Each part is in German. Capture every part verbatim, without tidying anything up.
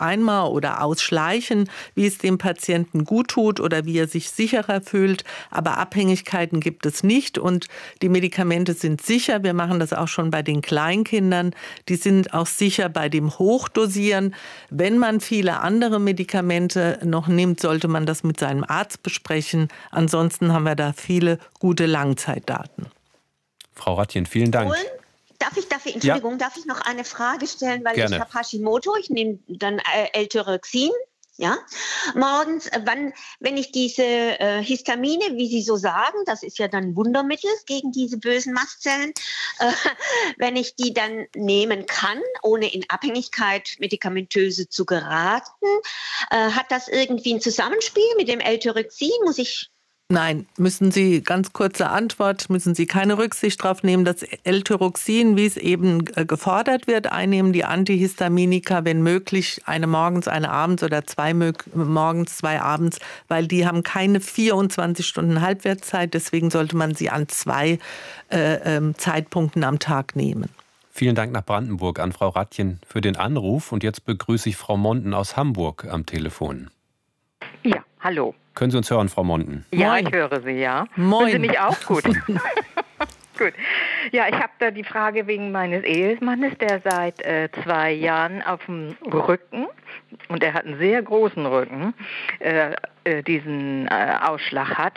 einmal oder ausschleichen, wie es dem Patienten gut tut oder wie er sich sicherer fühlt. Aber Abhängigkeiten gibt es nicht und die Medikamente sind sicher. Wir machen das auch schon bei den Kleinkindern. Die sind auch sicher bei dem Hochdosieren. Wenn man viele andere Medikamente noch nimmt, sollte man das mit seinem Arzt besprechen. Ansonsten haben wir da viele gute Langzeitdaten. Frau Rattjen, vielen Dank. Darf ich, darf ich, Entschuldigung, ja. darf ich noch eine Frage stellen, weil Gerne. ich habe Hashimoto, ich nehme dann äh, L-Tyroxin, ja, morgens, äh, wann, wenn ich diese äh, Histamine, wie Sie so sagen, das ist ja dann ein Wundermittel gegen diese bösen Mastzellen, äh, wenn ich die dann nehmen kann, ohne in Abhängigkeit medikamentöse zu geraten, äh, hat das irgendwie ein Zusammenspiel mit dem L-Tyroxin? Muss ich Nein, müssen Sie, ganz kurze Antwort, müssen Sie keine Rücksicht drauf nehmen. Das L-Tyroxin, wie es eben gefordert wird, einnehmen die Antihistaminika, wenn möglich, eine morgens, eine abends oder zwei morgens, zwei abends, weil die haben keine vierundzwanzig Stunden Halbwertszeit. Deswegen sollte man sie an zwei äh, äh, Zeitpunkten am Tag nehmen. Vielen Dank nach Brandenburg an Frau Rattjen für den Anruf. Und jetzt begrüße ich Frau Monden aus Hamburg am Telefon. Ja, hallo. Können Sie uns hören, Frau Monden? Ja, Moin. Ich höre Sie, ja. Moin. Hören Sie mich auch gut? Gut. Ja, ich habe da die Frage wegen meines Ehemannes, der seit äh, zwei Jahren auf dem Rücken, und er hat einen sehr großen Rücken, äh, äh, diesen äh, Ausschlag hat.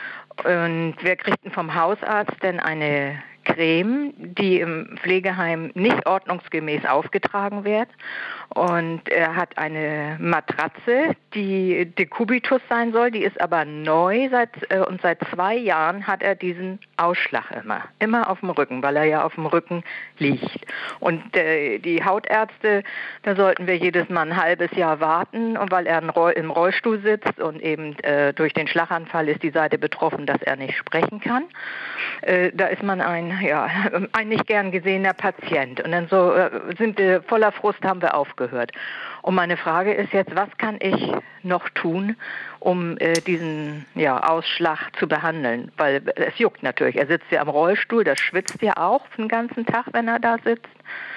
Und wir kriegten vom Hausarzt dann eine Creme, die im Pflegeheim nicht ordnungsgemäß aufgetragen wird. Und er hat eine Matratze, die Decubitus sein soll, die ist aber neu seit, äh, und seit zwei Jahren hat er diesen Ausschlag immer, immer auf dem Rücken, weil er ja auf dem Rücken liegt. Und äh, die Hautärzte, da sollten wir jedes Mal ein halbes Jahr warten, und weil er im Rollstuhl sitzt und eben äh, durch den Schlaganfall ist die Seite betroffen, dass er nicht sprechen kann. Äh, da ist man ein, ja, ein nicht gern gesehener Patient. Und dann so äh, sind wir voller Frust, haben wir aufgehört. Und meine Frage ist jetzt, was kann ich noch tun, um äh, diesen ja, Ausschlag zu behandeln? Weil es juckt natürlich. Er sitzt ja am Rollstuhl, das schwitzt ja auch den ganzen Tag, wenn er da sitzt.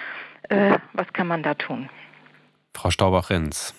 Äh, was kann man da tun? Frau Staubach-Renz.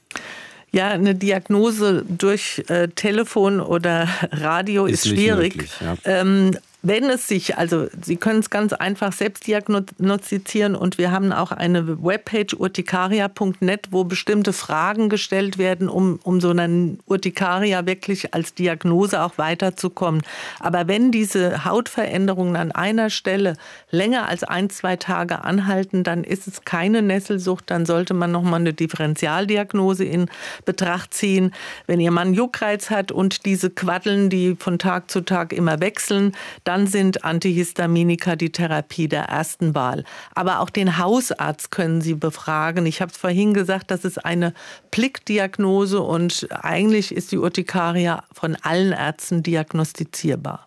Ja, eine Diagnose durch äh, Telefon oder Radio ist, ist schwierig. Möglich, ja. ähm, Wenn es sich, also Sie können es ganz einfach selbst diagnostizieren, und wir haben auch eine Webpage urtikaria punkt net, wo bestimmte Fragen gestellt werden, um, um so einen Urtikaria wirklich als Diagnose auch weiterzukommen. Aber wenn diese Hautveränderungen an einer Stelle länger als ein, zwei Tage anhalten, dann ist es keine Nesselsucht, dann sollte man nochmal eine Differentialdiagnose in Betracht ziehen. Wenn Ihr Mann Juckreiz hat und diese Quaddeln, die von Tag zu Tag immer wechseln, dann sind Antihistaminika die Therapie der ersten Wahl. Aber auch den Hausarzt können Sie befragen. Ich habe es vorhin gesagt, das ist eine Blickdiagnose und eigentlich ist die Urtikaria von allen Ärzten diagnostizierbar.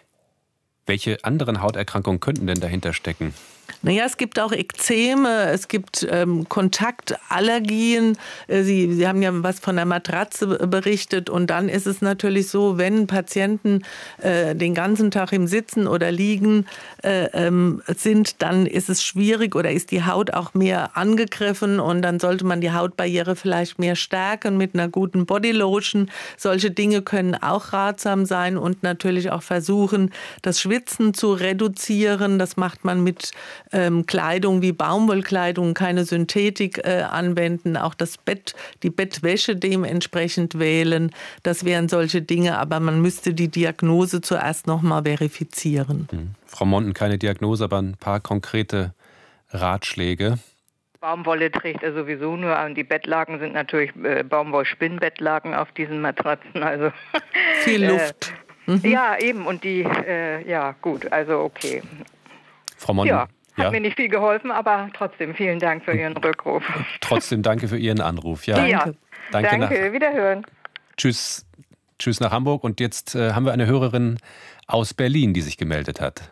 Welche anderen Hauterkrankungen könnten denn dahinter stecken? Naja, es gibt auch Ekzeme, es gibt ähm, Kontaktallergien. Sie, Sie haben ja was von der Matratze berichtet. Und dann ist es natürlich so, wenn Patienten äh, den ganzen Tag im Sitzen oder Liegen äh, ähm, sind, dann ist es schwierig oder ist die Haut auch mehr angegriffen. Und dann sollte man die Hautbarriere vielleicht mehr stärken mit einer guten Bodylotion. Solche Dinge können auch ratsam sein und natürlich auch versuchen, das Schwitzen zu reduzieren. Das macht man mit Ähm, Kleidung wie Baumwollkleidung, keine Synthetik äh, anwenden, auch das Bett, die Bettwäsche dementsprechend wählen. Das wären solche Dinge, aber man müsste die Diagnose zuerst noch mal verifizieren. Mhm. Frau Monden, keine Diagnose, aber ein paar konkrete Ratschläge. Baumwolle trägt er sowieso nur, und die Bettlaken sind natürlich äh, Baumwollspinnbettlaken auf diesen Matratzen. Also viel Luft. Äh, mhm. Ja, eben, und die, äh, ja gut, also okay. Frau Monden. Ja. Hat Ja. mir nicht viel geholfen, aber trotzdem vielen Dank für Ihren Rückruf. Trotzdem danke für Ihren Anruf. Ja, ja. Danke. Danke, danke. Nach, Wiederhören. tschüss, tschüss nach Hamburg. Und jetzt äh, haben wir eine Hörerin aus Berlin, die sich gemeldet hat.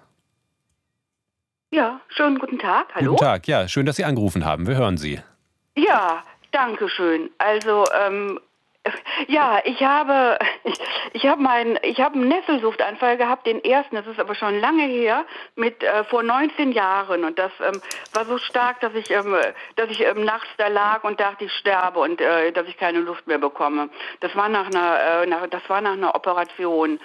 Ja, schönen guten Tag. Hallo? Guten Tag, ja, schön, dass Sie angerufen haben. Wir hören Sie. Ja, danke schön. Also, ähm, Ja, ich habe, ich, ich habe meinen, ich habe einen Nesselsuchtanfall gehabt, den ersten, das ist aber schon lange her, mit äh, vor neunzehn Jahren, und das ähm, war so stark, dass ich, ähm, dass ich ähm, nachts da lag und dachte, ich sterbe und äh, dass ich keine Luft mehr bekomme. Das war nach einer, äh, nach, das war nach einer Operation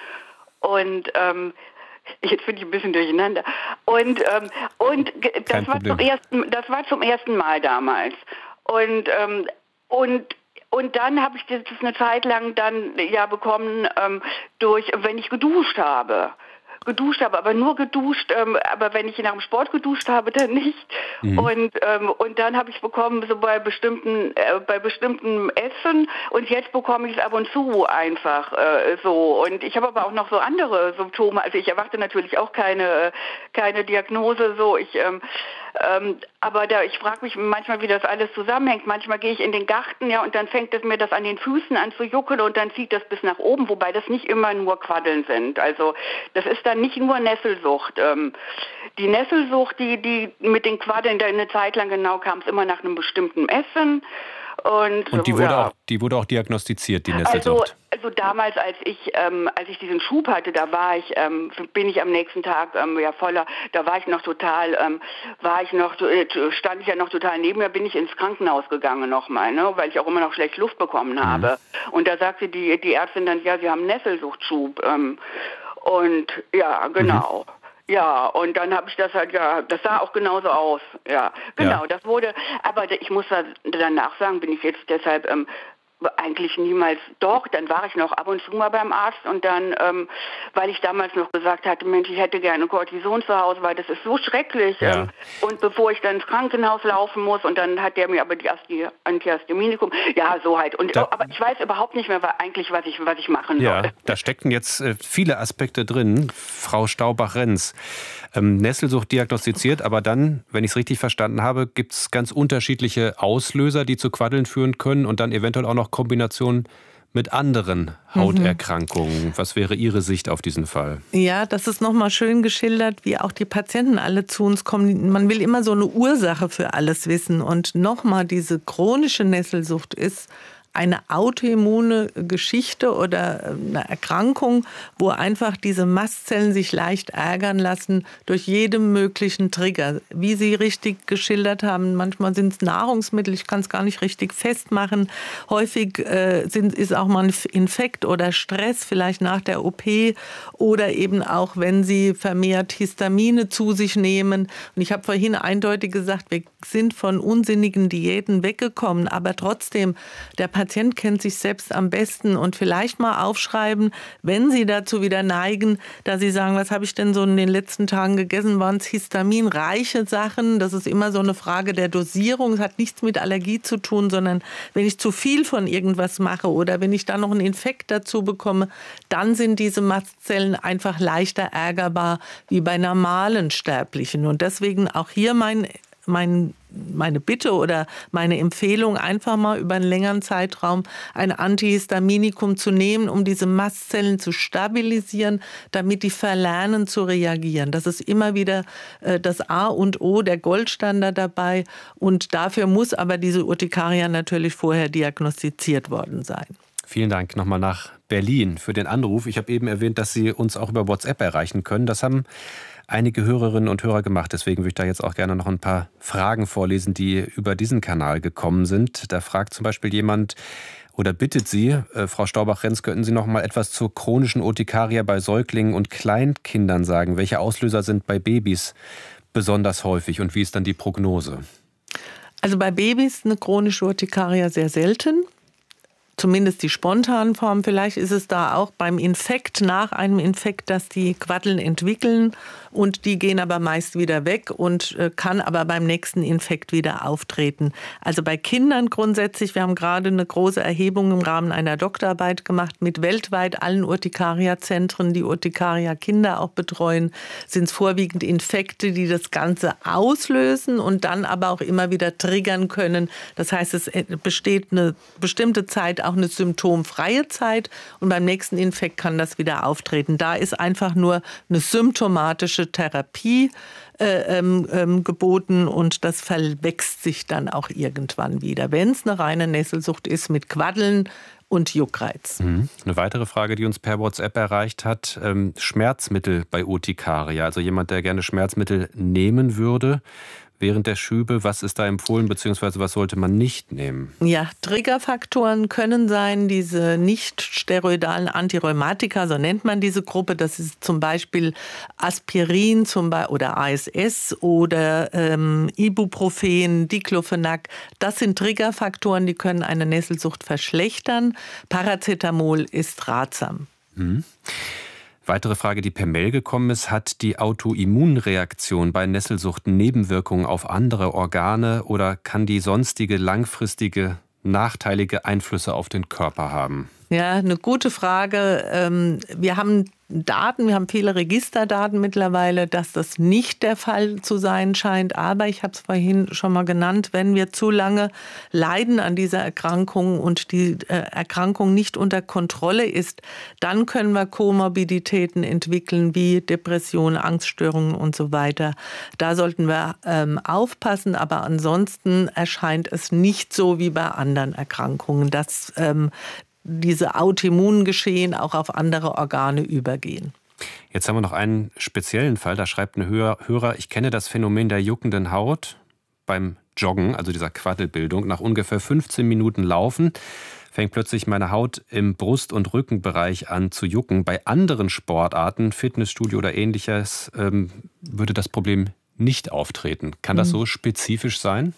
und ähm, jetzt bin ich ein bisschen durcheinander. Und ähm, und das war zum ersten, das war zum ersten Mal damals. Und ähm, und Und dann habe ich das eine Zeit lang dann ja bekommen ähm, durch, wenn ich geduscht habe. Geduscht habe, aber nur geduscht, ähm, aber wenn ich nach dem Sport geduscht habe, dann nicht. Mhm. Und ähm, und dann habe ich bekommen, so bei bestimmten äh, bei bestimmten Essen, und jetzt bekomme ich es ab und zu einfach äh, so. Und ich habe aber auch noch so andere Symptome. Also ich erwarte natürlich auch keine keine Diagnose so. Ich ähm, ähm, aber da ich frage mich manchmal, wie das alles zusammenhängt. Manchmal gehe ich in den Garten, ja, und dann fängt es mir das an den Füßen an zu juckeln und dann zieht das bis nach oben, wobei das nicht immer nur Quaddeln sind. Also das ist dann nicht nur Nesselsucht. Ähm, die Nesselsucht, die, die mit den Quaddeln, da eine Zeit lang genau kam es immer nach einem bestimmten Essen. Und, und die, wurde ja. auch, die wurde auch diagnostiziert, die Nesselsucht? Also, also damals, als ich, ähm, als ich diesen Schub hatte, da war ich, ähm, bin ich am nächsten Tag ähm, ja voller, da war ich noch total, ähm, war ich noch, äh, stand ich ja noch total neben mir, bin ich ins Krankenhaus gegangen nochmal, ne, weil ich auch immer noch schlecht Luft bekommen habe. Mhm. Und da sagte die, die Ärztin dann, ja, Sie haben Nesselsuchtschub. Ähm, und ja, genau. Mhm. Ja, und dann habe ich das halt, ja, das sah auch genauso aus. Ja, genau, ja. Das wurde, aber ich muss danach sagen, bin ich jetzt deshalb ähm, eigentlich niemals, doch, dann war ich noch ab und zu mal beim Arzt und dann, ähm, weil ich damals noch gesagt hatte, Mensch, ich hätte gerne Cortison zu Hause, weil das ist so schrecklich. Ja. Ähm, und bevor ich dann ins Krankenhaus laufen muss, und dann hat der mir aber die Antihistaminikum, ja, so halt. Und, da, aber ich weiß überhaupt nicht mehr eigentlich, was ich, was ich machen ja, soll. Da steckten jetzt äh, viele Aspekte drin, Frau Staubach-Renz. Ähm, Nesselsucht diagnostiziert, aber dann, wenn ich es richtig verstanden habe, gibt es ganz unterschiedliche Auslöser, die zu Quaddeln führen können und dann eventuell auch noch Kombinationen mit anderen Hauterkrankungen. Mhm. Was wäre Ihre Sicht auf diesen Fall? Ja, das ist nochmal schön geschildert, wie auch die Patienten alle zu uns kommen. Man will immer so eine Ursache für alles wissen. Und nochmal, diese chronische Nesselsucht ist eine autoimmune Geschichte oder eine Erkrankung, wo einfach diese Mastzellen sich leicht ärgern lassen durch jeden möglichen Trigger. Wie Sie richtig geschildert haben, manchmal sind es Nahrungsmittel, ich kann es gar nicht richtig festmachen. Häufig äh, sind, ist auch mal ein Infekt oder Stress, vielleicht nach der O P, oder eben auch, wenn Sie vermehrt Histamine zu sich nehmen. Und ich habe vorhin eindeutig gesagt, wir sind von unsinnigen Diäten weggekommen, aber trotzdem, der Patient kennt sich selbst am besten, und vielleicht mal aufschreiben, wenn Sie dazu wieder neigen, da Sie sagen, was habe ich denn so in den letzten Tagen gegessen, waren es histaminreiche Sachen. Das ist immer so eine Frage der Dosierung. Es hat nichts mit Allergie zu tun, sondern wenn ich zu viel von irgendwas mache oder wenn ich dann noch einen Infekt dazu bekomme, dann sind diese Mastzellen einfach leichter ärgerbar wie bei normalen Sterblichen. Und deswegen auch hier mein Mein, meine Bitte oder meine Empfehlung, einfach mal über einen längeren Zeitraum ein Antihistaminikum zu nehmen, um diese Mastzellen zu stabilisieren, damit die verlernen zu reagieren. Das ist immer wieder äh, das A und O, der Goldstandard dabei. Und dafür muss aber diese Urtikaria natürlich vorher diagnostiziert worden sein. Vielen Dank nochmal nach Berlin für den Anruf. Ich habe eben erwähnt, dass Sie uns auch über WhatsApp erreichen können. Das haben einige Hörerinnen und Hörer gemacht. Deswegen würde ich da jetzt auch gerne noch ein paar Fragen vorlesen, die über diesen Kanal gekommen sind. Da fragt zum Beispiel jemand oder bittet Sie, äh, Frau Staubach-Renz, könnten Sie noch mal etwas zur chronischen Urtikaria bei Säuglingen und Kleinkindern sagen? Welche Auslöser sind bei Babys besonders häufig und wie ist dann die Prognose? Also bei Babys eine chronische Urtikaria sehr selten. Zumindest die spontanen Formen. Vielleicht ist es da auch beim Infekt, nach einem Infekt, dass die Quaddeln entwickeln und die gehen aber meist wieder weg und kann aber beim nächsten Infekt wieder auftreten. Also bei Kindern grundsätzlich, wir haben gerade eine große Erhebung im Rahmen einer Doktorarbeit gemacht mit weltweit allen Urtikaria-Zentren, die Urtikaria-Kinder auch betreuen, sind es vorwiegend Infekte, die das Ganze auslösen und dann aber auch immer wieder triggern können. Das heißt, es besteht eine bestimmte Zeit auch eine symptomfreie Zeit und beim nächsten Infekt kann das wieder auftreten. Da ist einfach nur eine symptomatische Therapie äh, ähm, geboten und das verwächst sich dann auch irgendwann wieder. Wenn es eine reine Nesselsucht ist mit Quaddeln und Juckreiz. Mhm. Eine weitere Frage, die uns per WhatsApp erreicht hat, ähm, Schmerzmittel bei Urtikaria, also jemand, der gerne Schmerzmittel nehmen würde während der Schübe. Was ist da empfohlen, beziehungsweise was sollte man nicht nehmen? Ja, Triggerfaktoren können sein, diese nicht steroidalen Antirheumatika, so nennt man diese Gruppe. Das ist zum Beispiel Aspirin zum Beispiel, oder A S S oder ähm, Ibuprofen, Diclofenac. Das sind Triggerfaktoren, die können eine Nesselsucht verschlechtern. Paracetamol ist ratsam. Hm. Weitere Frage, die per Mail gekommen ist, hat die Autoimmunreaktion bei Nesselsucht Nebenwirkungen auf andere Organe oder kann die sonstige langfristige nachteilige Einflüsse auf den Körper haben? Ja, eine gute Frage. Wir haben Daten, wir haben viele Registerdaten mittlerweile, dass das nicht der Fall zu sein scheint. Aber ich habe es vorhin schon mal genannt, wenn wir zu lange leiden an dieser Erkrankung und die Erkrankung nicht unter Kontrolle ist, dann können wir Komorbiditäten entwickeln wie Depressionen, Angststörungen und so weiter. Da sollten wir ähm, aufpassen, aber ansonsten erscheint es nicht so wie bei anderen Erkrankungen, dass ähm, diese Autoimmungeschehen auch auf andere Organe übergehen. Jetzt haben wir noch einen speziellen Fall. Da schreibt ein Hörer, ich kenne das Phänomen der juckenden Haut beim Joggen, also dieser Quaddelbildung. Nach ungefähr fünfzehn Minuten Laufen fängt plötzlich meine Haut im Brust- und Rückenbereich an zu jucken. Bei anderen Sportarten, Fitnessstudio oder ähnliches, ähm, würde das Problem nicht auftreten. Kann das so spezifisch sein?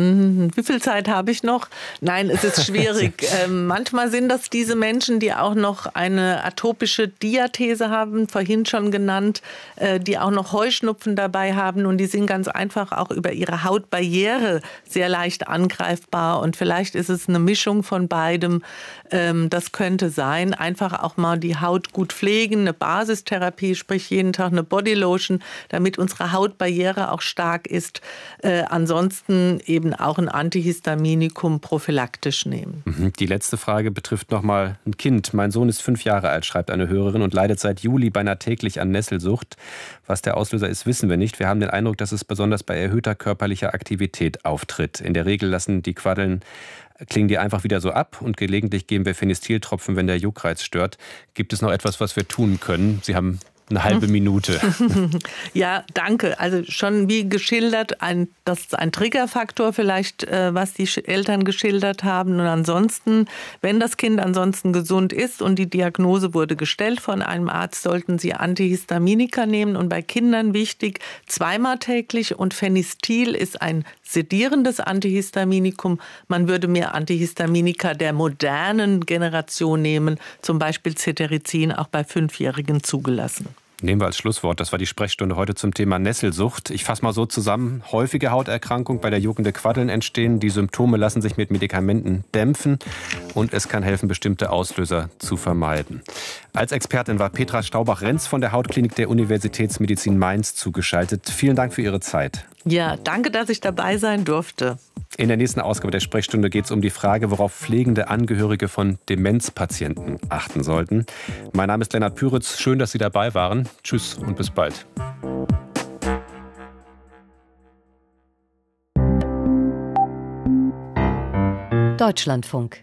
Wie viel Zeit habe ich noch? Nein, es ist schwierig. ähm, manchmal sind das diese Menschen, die auch noch eine atopische Diathese haben, vorhin schon genannt, äh, die auch noch Heuschnupfen dabei haben und die sind ganz einfach auch über ihre Hautbarriere sehr leicht angreifbar und vielleicht ist es eine Mischung von beidem. Ähm, das könnte sein. Einfach auch mal die Haut gut pflegen, eine Basistherapie, sprich jeden Tag eine Bodylotion, damit unsere Hautbarriere auch stark ist. Äh, ansonsten eben eben auch ein Antihistaminikum prophylaktisch nehmen. Die letzte Frage betrifft nochmal ein Kind. Mein Sohn ist fünf Jahre alt, schreibt eine Hörerin, und leidet seit Juli beinahe täglich an Nesselsucht. Was der Auslöser ist, wissen wir nicht. Wir haben den Eindruck, dass es besonders bei erhöhter körperlicher Aktivität auftritt. In der Regel lassen die Quaddeln klingen die einfach wieder so ab und gelegentlich geben wir Phenestiltropfen, wenn der Juckreiz stört. Gibt es noch etwas, was wir tun können? Sie haben eine halbe Minute. Ja, danke. Also schon wie geschildert, ein, das ist ein Triggerfaktor vielleicht, äh, was die Eltern geschildert haben. Und ansonsten, wenn das Kind ansonsten gesund ist und die Diagnose wurde gestellt von einem Arzt, sollten Sie Antihistaminika nehmen. Und bei Kindern wichtig, zweimal täglich. Und Phenestil ist ein sedierendes Antihistaminikum. Man würde mehr Antihistaminika der modernen Generation nehmen, zum Beispiel Cetirizin, auch bei Fünfjährigen zugelassen. Nehmen wir als Schlusswort, das war die Sprechstunde heute zum Thema Nesselsucht. Ich fasse mal so zusammen, häufige Hauterkrankung, bei der juckende Quaddeln entstehen. Die Symptome lassen sich mit Medikamenten dämpfen und es kann helfen, bestimmte Auslöser zu vermeiden. Als Expertin war Petra Staubach-Renz von der Hautklinik der Universitätsmedizin Mainz zugeschaltet. Vielen Dank für Ihre Zeit. Ja, danke, dass ich dabei sein durfte. In der nächsten Ausgabe der Sprechstunde geht es um die Frage, worauf pflegende Angehörige von Demenzpatienten achten sollten. Mein Name ist Lennart Püritz. Schön, dass Sie dabei waren. Tschüss und bis bald. Deutschlandfunk.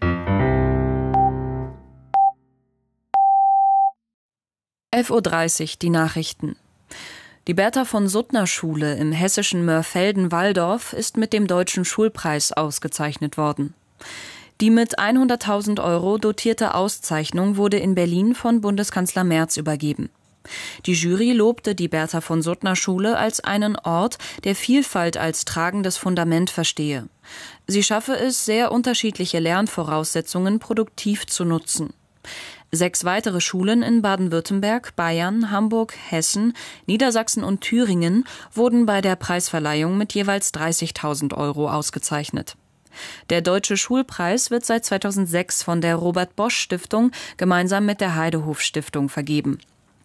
elf Uhr dreißig, die Nachrichten. Die Bertha-von-Suttner-Schule im hessischen Mörfelden-Walldorf ist mit dem Deutschen Schulpreis ausgezeichnet worden. Die mit hunderttausend Euro dotierte Auszeichnung wurde in Berlin von Bundeskanzler Merz übergeben. Die Jury lobte die Bertha-von-Suttner-Schule als einen Ort, der Vielfalt als tragendes Fundament verstehe. Sie schaffe es, sehr unterschiedliche Lernvoraussetzungen produktiv zu nutzen. Sechs weitere Schulen in Baden-Württemberg, Bayern, Hamburg, Hessen, Niedersachsen und Thüringen wurden bei der Preisverleihung mit jeweils dreißigtausend Euro ausgezeichnet. Der Deutsche Schulpreis wird seit zweitausendsechs von der Robert-Bosch-Stiftung gemeinsam mit der Heidehof-Stiftung vergeben.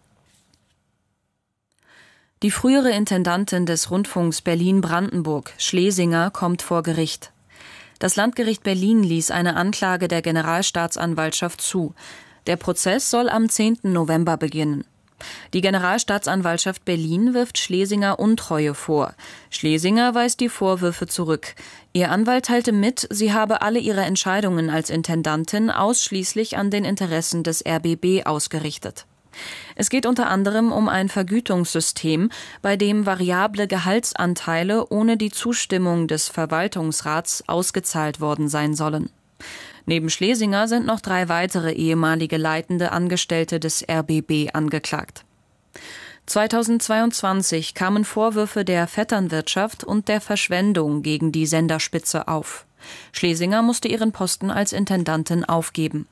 Die frühere Intendantin des Rundfunks Berlin-Brandenburg, Schlesinger, kommt vor Gericht. Das Landgericht Berlin ließ eine Anklage der Generalstaatsanwaltschaft zu. Der Prozess soll am zehnten November beginnen. Die Generalstaatsanwaltschaft Berlin wirft Schlesinger Untreue vor. Schlesinger weist die Vorwürfe zurück. Ihr Anwalt teilte mit, sie habe alle ihre Entscheidungen als Intendantin ausschließlich an den Interessen des R B B ausgerichtet. Es geht unter anderem um ein Vergütungssystem, bei dem variable Gehaltsanteile ohne die Zustimmung des Verwaltungsrats ausgezahlt worden sein sollen. Neben Schlesinger sind noch drei weitere ehemalige leitende Angestellte des R B B angeklagt. zweitausendzweiundzwanzig kamen Vorwürfe der Vetternwirtschaft und der Verschwendung gegen die Senderspitze auf. Schlesinger musste ihren Posten als Intendantin aufgeben.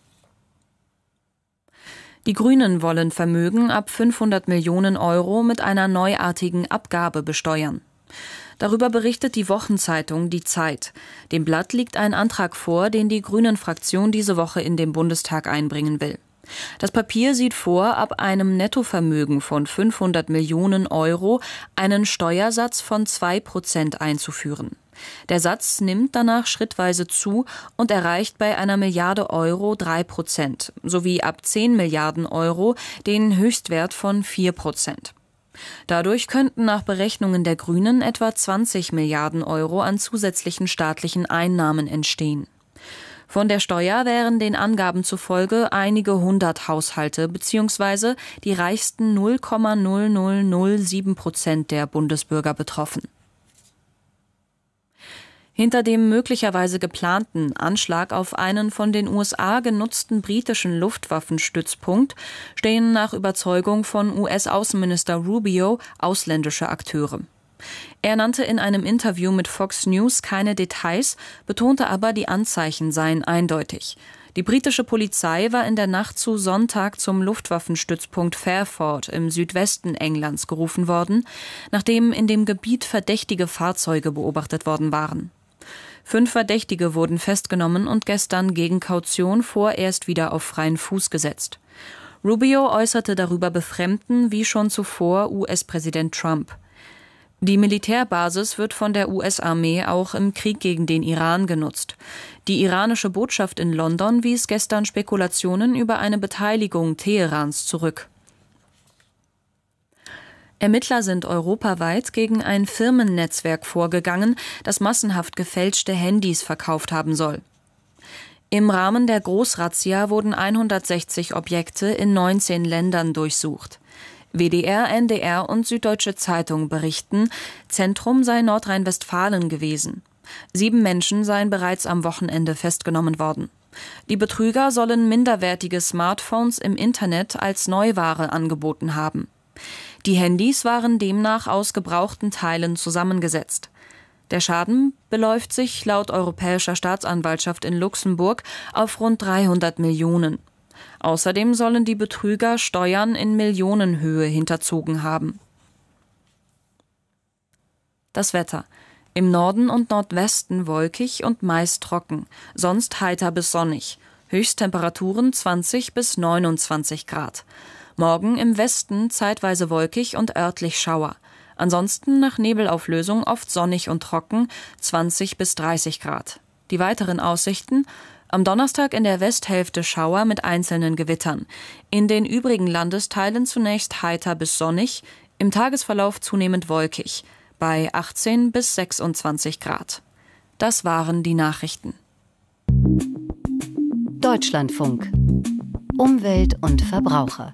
Die Grünen wollen Vermögen ab fünfhundert Millionen Euro mit einer neuartigen Abgabe besteuern. Darüber berichtet die Wochenzeitung Die Zeit. Dem Blatt liegt ein Antrag vor, den die Grünen-Fraktion diese Woche in den Bundestag einbringen will. Das Papier sieht vor, ab einem Nettovermögen von fünfhundert Millionen Euro einen Steuersatz von zwei Prozent einzuführen. Der Satz nimmt danach schrittweise zu und erreicht bei einer Milliarde Euro drei Prozent, sowie ab zehn Milliarden Euro den Höchstwert von vier Prozent. Dadurch könnten nach Berechnungen der Grünen etwa zwanzig Milliarden Euro an zusätzlichen staatlichen Einnahmen entstehen. Von der Steuer wären den Angaben zufolge einige hundert Haushalte bzw. die reichsten null Komma null null null sieben Prozent der Bundesbürger betroffen. Hinter dem möglicherweise geplanten Anschlag auf einen von den U S A genutzten britischen Luftwaffenstützpunkt stehen nach Überzeugung von U S-Außenminister Rubio ausländische Akteure. Er nannte in einem Interview mit Fox News keine Details, betonte aber, die Anzeichen seien eindeutig. Die britische Polizei war in der Nacht zu Sonntag zum Luftwaffenstützpunkt Fairford im Südwesten Englands gerufen worden, nachdem in dem Gebiet verdächtige Fahrzeuge beobachtet worden waren. Fünf Verdächtige wurden festgenommen und gestern gegen Kaution vorerst wieder auf freien Fuß gesetzt. Rubio äußerte darüber Befremden wie schon zuvor U S-Präsident Trump. Die Militärbasis wird von der U S-Armee auch im Krieg gegen den Iran genutzt. Die iranische Botschaft in London wies gestern Spekulationen über eine Beteiligung Teherans zurück. Ermittler sind europaweit gegen ein Firmennetzwerk vorgegangen, das massenhaft gefälschte Handys verkauft haben soll. Im Rahmen der Großrazzia wurden hundertsechzig Objekte in neunzehn Ländern durchsucht. W D R, N D R und Süddeutsche Zeitung berichten, Zentrum sei Nordrhein-Westfalen gewesen. Sieben Menschen seien bereits am Wochenende festgenommen worden. Die Betrüger sollen minderwertige Smartphones im Internet als Neuware angeboten haben. Die Handys waren demnach aus gebrauchten Teilen zusammengesetzt. Der Schaden beläuft sich laut Europäischer Staatsanwaltschaft in Luxemburg auf rund dreihundert Millionen. Außerdem sollen die Betrüger Steuern in Millionenhöhe hinterzogen haben. Das Wetter. Im Norden und Nordwesten wolkig und meist trocken, sonst heiter bis sonnig. Höchsttemperaturen zwanzig bis neunundzwanzig Grad. Morgen im Westen zeitweise wolkig und örtlich Schauer. Ansonsten nach Nebelauflösung oft sonnig und trocken, zwanzig bis dreißig Grad. Die weiteren Aussichten: am Donnerstag in der Westhälfte Schauer mit einzelnen Gewittern. In den übrigen Landesteilen zunächst heiter bis sonnig, im Tagesverlauf zunehmend wolkig, bei achtzehn bis sechsundzwanzig Grad. Das waren die Nachrichten. Deutschlandfunk. Umwelt und Verbraucher.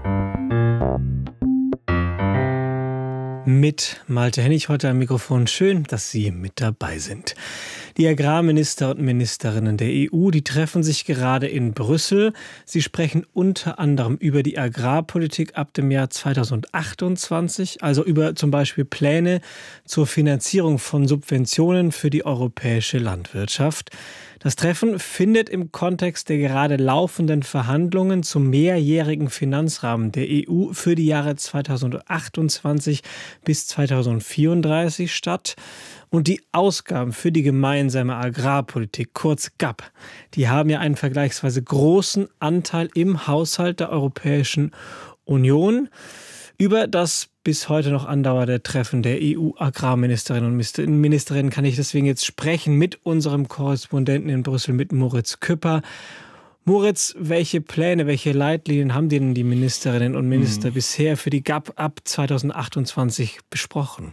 Mit Malte Hennig heute am Mikrofon. Schön, dass Sie mit dabei sind. Die Agrarminister und Ministerinnen der E U, die treffen sich gerade in Brüssel. Sie sprechen unter anderem über die Agrarpolitik ab dem Jahr zweitausendachtundzwanzig, also über zum Beispiel Pläne zur Finanzierung von Subventionen für die europäische Landwirtschaft. Das Treffen findet im Kontext der gerade laufenden Verhandlungen zum mehrjährigen Finanzrahmen der E U für die Jahre zweitausendachtundzwanzig bis zweitausendvierunddreißig statt. Und die Ausgaben für die gemeinsame Agrarpolitik, kurz G A P, die haben ja einen vergleichsweise großen Anteil im Haushalt der Europäischen Union. Über das bis heute noch andauernde Treffen der E U-Agrarministerinnen und Ministerinnen kann ich deswegen jetzt sprechen mit unserem Korrespondenten in Brüssel, mit Moritz Küpper. Moritz, welche Pläne, welche Leitlinien haben denn die Ministerinnen und Minister mhm. bisher für die G A P ab zweitausendachtundzwanzig besprochen?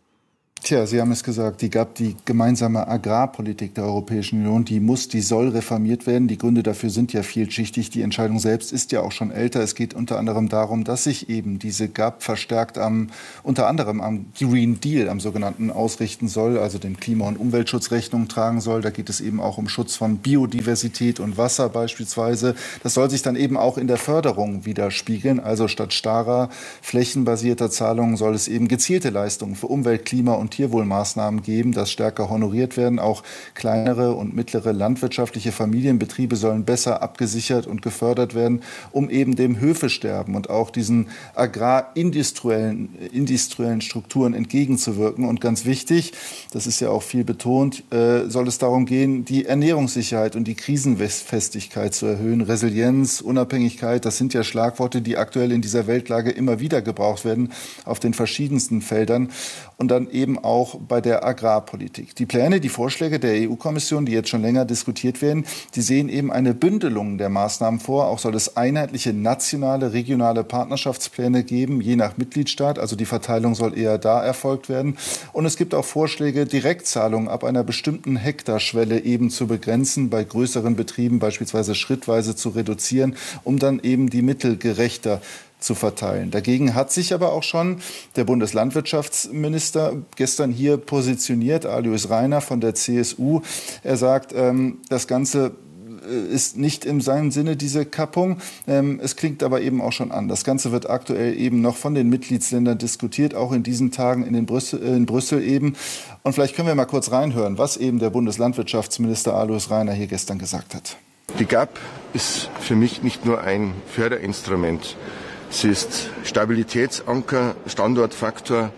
Tja, Sie haben es gesagt, die G A P, die gemeinsame Agrarpolitik der Europäischen Union, die muss, die soll reformiert werden. Die Gründe dafür sind ja vielschichtig. Die Entscheidung selbst ist ja auch schon älter. Es geht unter anderem darum, dass sich eben diese G A P verstärkt am, unter anderem am Green Deal, am sogenannten, ausrichten soll, also dem Klima- und Umweltschutz Rechnung tragen soll. Da geht es eben auch um Schutz von Biodiversität und Wasser beispielsweise. Das soll sich dann eben auch in der Förderung widerspiegeln. Also statt starrer, flächenbasierter Zahlungen soll es eben gezielte Leistungen für Umwelt, Klima und Tierwohlmaßnahmen geben, dass stärker honoriert werden. Auch kleinere und mittlere landwirtschaftliche Familienbetriebe sollen besser abgesichert und gefördert werden, um eben dem Höfesterben und auch diesen agrarindustriellen industriellen Strukturen entgegenzuwirken. Und ganz wichtig, das ist ja auch viel betont, äh, soll es darum gehen, die Ernährungssicherheit und die Krisenfestigkeit zu erhöhen. Resilienz, Unabhängigkeit, das sind ja Schlagworte, die aktuell in dieser Weltlage immer wieder gebraucht werden, auf den verschiedensten Feldern. Und dann eben auch bei der Agrarpolitik. Die Pläne, die Vorschläge der E U-Kommission, die jetzt schon länger diskutiert werden, die sehen eben eine Bündelung der Maßnahmen vor. Auch soll es einheitliche nationale, regionale Partnerschaftspläne geben, je nach Mitgliedstaat. Also die Verteilung soll eher da erfolgt werden. Und es gibt auch Vorschläge, Direktzahlungen ab einer bestimmten Hektarschwelle eben zu begrenzen, bei größeren Betrieben beispielsweise schrittweise zu reduzieren, um dann eben die Mittel gerechter zu verteilen. Dagegen hat sich aber auch schon der Bundeslandwirtschaftsminister gestern hier positioniert, Alois Rainer von der C S U. Er sagt, ähm, das Ganze ist nicht in seinem Sinne diese Kappung. Ähm, es klingt aber eben auch schon an. Das Ganze wird aktuell eben noch von den Mitgliedsländern diskutiert, auch in diesen Tagen in, den Brüssel, in Brüssel eben. Und vielleicht können wir mal kurz reinhören, was eben der Bundeslandwirtschaftsminister Alois Rainer hier gestern gesagt hat. Die G A P ist für mich nicht nur ein Förderinstrument. Sie ist Stabilitätsanker, Standortfaktor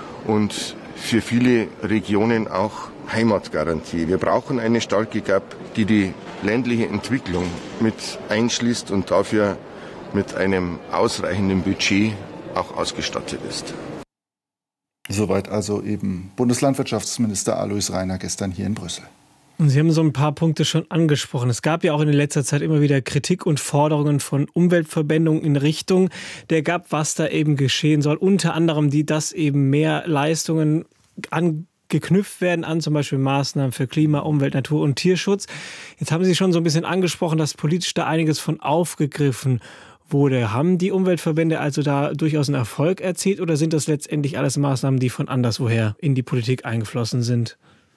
und für viele Regionen auch Heimatgarantie. Wir brauchen eine starke G A P, die die ländliche Entwicklung mit einschließt und dafür mit einem ausreichenden Budget auch ausgestattet ist. Soweit also eben Bundeslandwirtschaftsminister Alois Rainer gestern hier in Brüssel. Und Sie haben so ein paar Punkte schon angesprochen. Es gab ja auch in letzter Zeit immer wieder Kritik und Forderungen von Umweltverbänden in Richtung der G A P, was da eben geschehen soll. Unter anderem, die, dass eben mehr Leistungen angeknüpft werden an zum Beispiel Maßnahmen für Klima, Umwelt, Natur und Tierschutz. Jetzt haben Sie schon so ein bisschen angesprochen, dass politisch da einiges von aufgegriffen wurde. Haben die Umweltverbände also da durchaus einen Erfolg erzielt oder sind das letztendlich alles Maßnahmen, die von anderswoher in die Politik eingeflossen sind?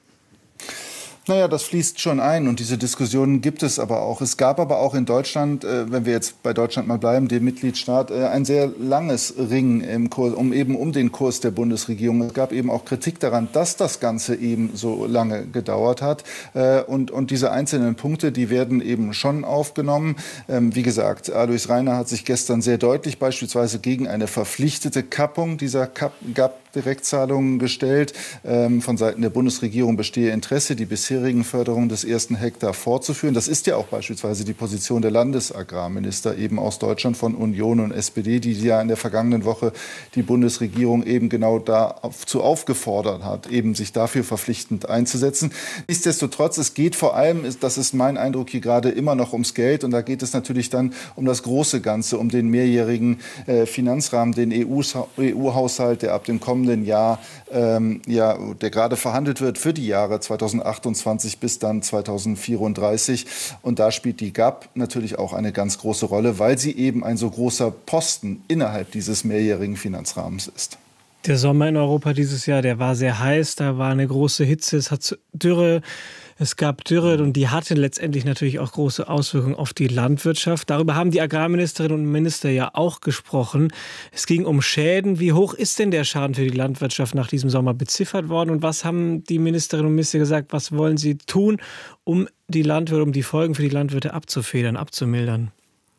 Naja, das fließt schon ein und diese Diskussionen gibt es aber auch. Es gab aber auch in Deutschland, äh, wenn wir jetzt bei Deutschland mal bleiben, dem Mitgliedstaat, äh, ein sehr langes Ringen im Kurs, um eben um den Kurs der Bundesregierung. Es gab eben auch Kritik daran, dass das Ganze eben so lange gedauert hat. Äh, und, und diese einzelnen Punkte, die werden eben schon aufgenommen. Ähm, wie gesagt, Alois Rainer hat sich gestern sehr deutlich beispielsweise gegen eine verpflichtete Kappung dieser G A P-Direktzahlungen gestellt. Ähm, von Seiten der Bundesregierung bestehe Interesse, die bisherige Förderung des ersten Hektar fortzuführen. Das ist ja auch beispielsweise die Position der Landesagrarminister eben aus Deutschland von Union und S P D, die ja in der vergangenen Woche die Bundesregierung eben genau dazu aufgefordert hat, eben sich dafür verpflichtend einzusetzen. Nichtsdestotrotz, es geht vor allem, das ist mein Eindruck hier gerade, immer noch ums Geld und da geht es natürlich dann um das große Ganze, um den mehrjährigen äh, Finanzrahmen, den E U-Haushalt, der ab dem kommenden Jahr, ähm, ja, der gerade verhandelt wird für die Jahre zweitausendachtundzwanzig bis dann zweitausendvierunddreißig. Und da spielt die G A P natürlich auch eine ganz große Rolle, weil sie eben ein so großer Posten innerhalb dieses mehrjährigen Finanzrahmens ist. Der Sommer in Europa dieses Jahr, der war sehr heiß, da war eine große Hitze, es hat Dürre, es gab Dürre und die hatte letztendlich natürlich auch große Auswirkungen auf die Landwirtschaft. Darüber haben die Agrarministerinnen und Minister ja auch gesprochen. Es ging um Schäden. Wie hoch ist denn der Schaden für die Landwirtschaft nach diesem Sommer beziffert worden? Und was haben die Ministerinnen und Minister gesagt, was wollen sie tun, um die Landwirte, um die Folgen für die Landwirte abzufedern, abzumildern?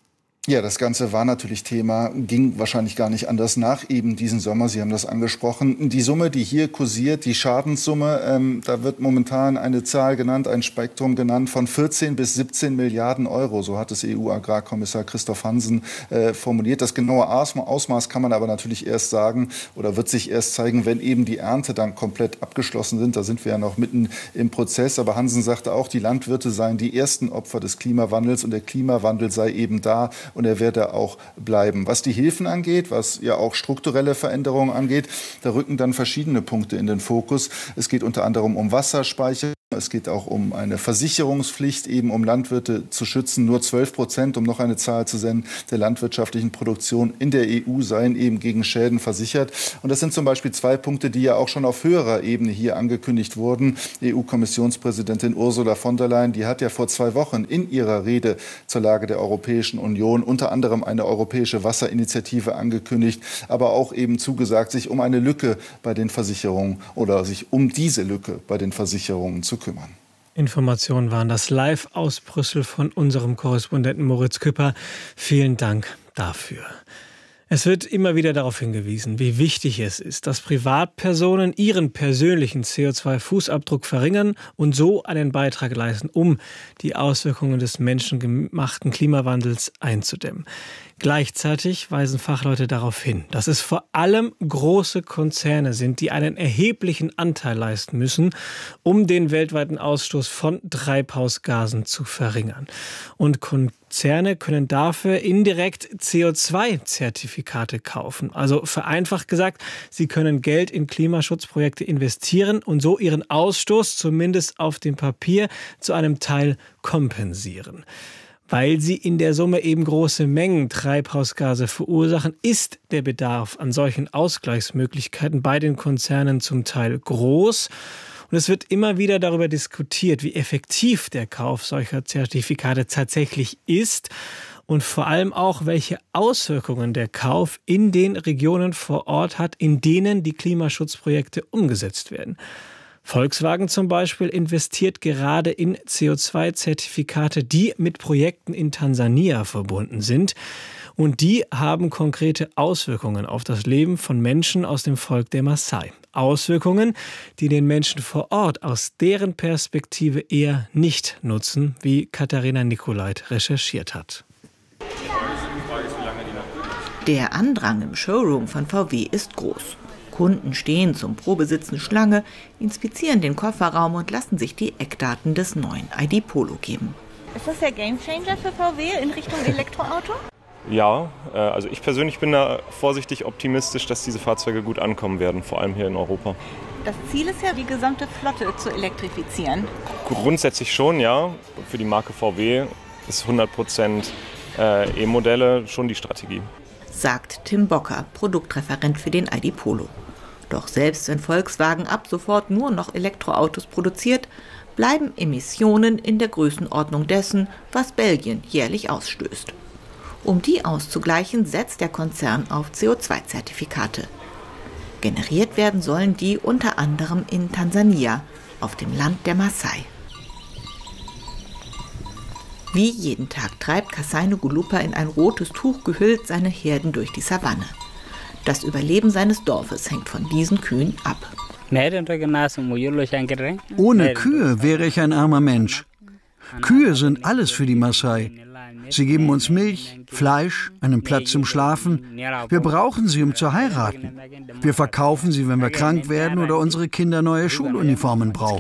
Ja, das Ganze war natürlich Thema, ging wahrscheinlich gar nicht anders nach eben diesen Sommer. Sie haben das angesprochen. Die Summe, die hier kursiert, die Schadenssumme, ähm, da wird momentan eine Zahl genannt, ein Spektrum genannt von vierzehn bis siebzehn Milliarden Euro. So hat es E U-Agrarkommissar Christoph Hansen äh, formuliert. Das genaue Ausmaß kann man aber natürlich erst sagen oder wird sich erst zeigen, wenn eben die Ernte dann komplett abgeschlossen sind. Da sind wir ja noch mitten im Prozess. Aber Hansen sagte auch, die Landwirte seien die ersten Opfer des Klimawandels und der Klimawandel sei eben da. Und er werde auch bleiben. Was die Hilfen angeht, was ja auch strukturelle Veränderungen angeht, da rücken dann verschiedene Punkte in den Fokus. Es geht unter anderem um Wasserspeicher. Es geht auch um eine Versicherungspflicht, eben um Landwirte zu schützen. Nur zwölf Prozent, um noch eine Zahl zu nennen, der landwirtschaftlichen Produktion in der E U seien eben gegen Schäden versichert. Und das sind zum Beispiel zwei Punkte, die ja auch schon auf höherer Ebene hier angekündigt wurden. E U-Kommissionspräsidentin Ursula von der Leyen, die hat ja vor zwei Wochen in ihrer Rede zur Lage der Europäischen Union unter anderem eine europäische Wasserinitiative angekündigt, aber auch eben zugesagt, sich um eine Lücke bei den Versicherungen oder sich um diese Lücke bei den Versicherungen zu kümmern. Informationen waren das live aus Brüssel von unserem Korrespondenten Moritz Küpper. Vielen Dank dafür. Es wird immer wieder darauf hingewiesen, wie wichtig es ist, dass Privatpersonen ihren persönlichen C O zwei Fußabdruck verringern und so einen Beitrag leisten, um die Auswirkungen des menschengemachten Klimawandels einzudämmen. Gleichzeitig weisen Fachleute darauf hin, dass es vor allem große Konzerne sind, die einen erheblichen Anteil leisten müssen, um den weltweiten Ausstoß von Treibhausgasen zu verringern. Und Konzerne können dafür indirekt C O zwei Zertifikate kaufen. Also vereinfacht gesagt, sie können Geld in Klimaschutzprojekte investieren und so ihren Ausstoß zumindest auf dem Papier zu einem Teil kompensieren. Weil sie in der Summe eben große Mengen Treibhausgase verursachen, ist der Bedarf an solchen Ausgleichsmöglichkeiten bei den Konzernen zum Teil groß. Und es wird immer wieder darüber diskutiert, wie effektiv der Kauf solcher Zertifikate tatsächlich ist und vor allem auch, welche Auswirkungen der Kauf in den Regionen vor Ort hat, in denen die Klimaschutzprojekte umgesetzt werden. Volkswagen zum Beispiel investiert gerade in C O zwei Zertifikate, die mit Projekten in Tansania verbunden sind. Und die haben konkrete Auswirkungen auf das Leben von Menschen aus dem Volk der Maasai. Auswirkungen, die den Menschen vor Ort aus deren Perspektive eher nicht nutzen, wie Katharina Nicolait recherchiert hat. Der Andrang im Showroom von V W ist groß. Kunden stehen zum Probesitzen Schlange, inspizieren den Kofferraum und lassen sich die Eckdaten des neuen I D Polo geben. Ist das der Gamechanger für V W in Richtung Elektroauto? Ja, also ich persönlich bin da vorsichtig optimistisch, dass diese Fahrzeuge gut ankommen werden, vor allem hier in Europa. Das Ziel ist ja, die gesamte Flotte zu elektrifizieren. Grundsätzlich schon, ja. Für die Marke V W ist hundert Prozent E-Modelle schon die Strategie. Sagt Tim Bocker, Produktreferent für den I D Polo. Doch selbst wenn Volkswagen ab sofort nur noch Elektroautos produziert, bleiben Emissionen in der Größenordnung dessen, was Belgien jährlich ausstößt. Um die auszugleichen, setzt der Konzern auf C O zwei Zertifikate. Generiert werden sollen die unter anderem in Tansania, auf dem Land der Maasai. Wie jeden Tag treibt Kasai Ngulupa in ein rotes Tuch gehüllt seine Herden durch die Savanne. Das Überleben seines Dorfes hängt von diesen Kühen ab. Ohne Kühe wäre ich ein armer Mensch. Kühe sind alles für die Maasai. Sie geben uns Milch, Fleisch, einen Platz zum Schlafen. Wir brauchen sie, um zu heiraten. Wir verkaufen sie, wenn wir krank werden oder unsere Kinder neue Schuluniformen brauchen.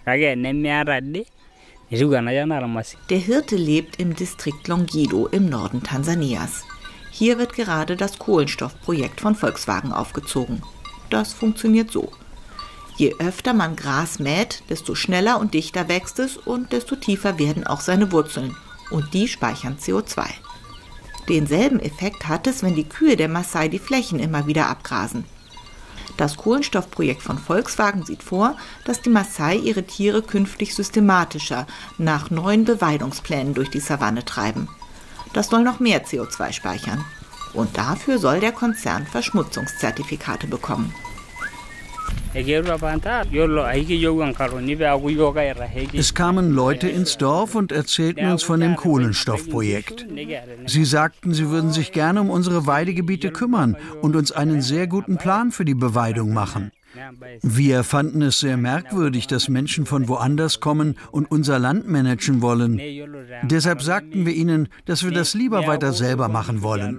Der Hirte lebt im Distrikt Longido im Norden Tansanias. Hier wird gerade das Kohlenstoffprojekt von Volkswagen aufgezogen. Das funktioniert so. Je öfter man Gras mäht, desto schneller und dichter wächst es und desto tiefer werden auch seine Wurzeln. Und die speichern C O zwei. Denselben Effekt hat es, wenn die Kühe der Maasai die Flächen immer wieder abgrasen. Das Kohlenstoffprojekt von Volkswagen sieht vor, dass die Maasai ihre Tiere künftig systematischer nach neuen Beweidungsplänen durch die Savanne treiben. Das soll noch mehr C O zwei speichern. Und dafür soll der Konzern Verschmutzungszertifikate bekommen. Es kamen Leute ins Dorf und erzählten uns von dem Kohlenstoffprojekt. Sie sagten, sie würden sich gerne um unsere Weidegebiete kümmern und uns einen sehr guten Plan für die Beweidung machen. Wir fanden es sehr merkwürdig, dass Menschen von woanders kommen und unser Land managen wollen. Deshalb sagten wir ihnen, dass wir das lieber weiter selber machen wollen.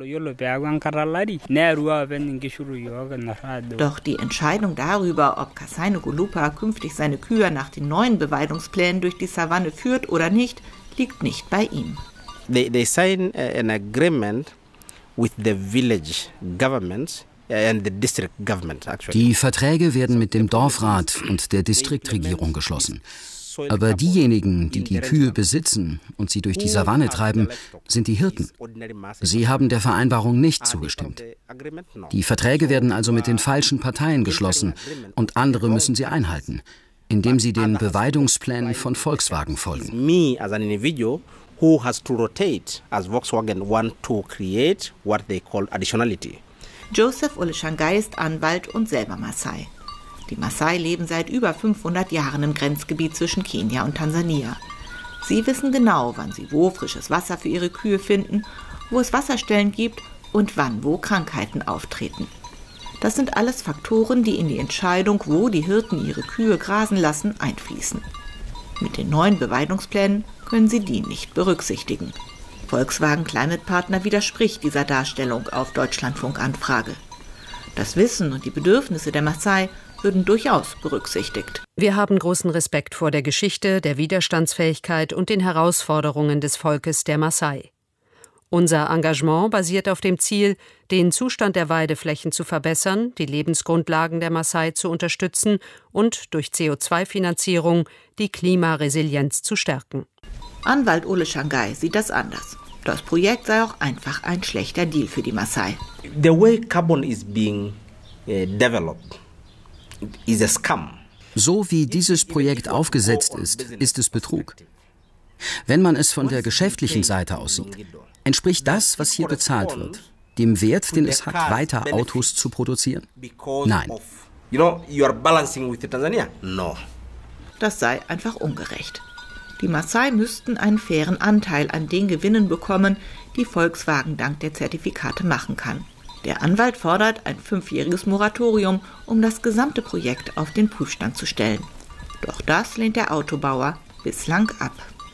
Doch die Entscheidung darüber, ob Kasaine-Golupa künftig seine Kühe nach den neuen Beweidungsplänen durch die Savanne führt oder nicht, liegt nicht bei ihm. They, they sign an agreement with the village governments. Die Verträge werden mit dem Dorfrat und der Distriktregierung geschlossen. Aber diejenigen, die die Kühe besitzen und sie durch die Savanne treiben, sind die Hirten. Sie haben der Vereinbarung nicht zugestimmt. Die Verträge werden also mit den falschen Parteien geschlossen und andere müssen sie einhalten, indem sie den Beweidungsplänen von Volkswagen folgen. Who has to rotate as Volkswagen want to create what they call additionality. Joseph Oleshangai ist Anwalt und selber Maasai. Die Maasai leben seit über fünfhundert Jahren im Grenzgebiet zwischen Kenia und Tansania. Sie wissen genau, wann sie wo frisches Wasser für ihre Kühe finden, wo es Wasserstellen gibt und wann wo Krankheiten auftreten. Das sind alles Faktoren, die in die Entscheidung, wo die Hirten ihre Kühe grasen lassen, einfließen. Mit den neuen Beweidungsplänen können sie die nicht berücksichtigen. Volkswagen Climate Partner widerspricht dieser Darstellung auf Deutschlandfunk-Anfrage. Das Wissen und die Bedürfnisse der Maasai würden durchaus berücksichtigt. Wir haben großen Respekt vor der Geschichte, der Widerstandsfähigkeit und den Herausforderungen des Volkes der Maasai. Unser Engagement basiert auf dem Ziel, den Zustand der Weideflächen zu verbessern, die Lebensgrundlagen der Maasai zu unterstützen und durch C O zwei Finanzierung die Klimaresilienz zu stärken. Anwalt Oleshangai sieht das anders. Das Projekt sei auch einfach ein schlechter Deal für die Maasai. The way carbon is being uh, developed is a scam. So wie dieses Projekt aufgesetzt ist, ist es Betrug. Wenn man es von der geschäftlichen Seite aus sieht, entspricht das, was hier bezahlt wird, dem Wert, den es hat, weiter Autos zu produzieren? Nein. Das sei einfach ungerecht. Die Maasai müssten einen fairen Anteil an den Gewinnen bekommen, die Volkswagen dank der Zertifikate machen kann. Der Anwalt fordert ein fünfjähriges Moratorium, um das gesamte Projekt auf den Prüfstand zu stellen. Doch das lehnt der Autobauer bislang ab.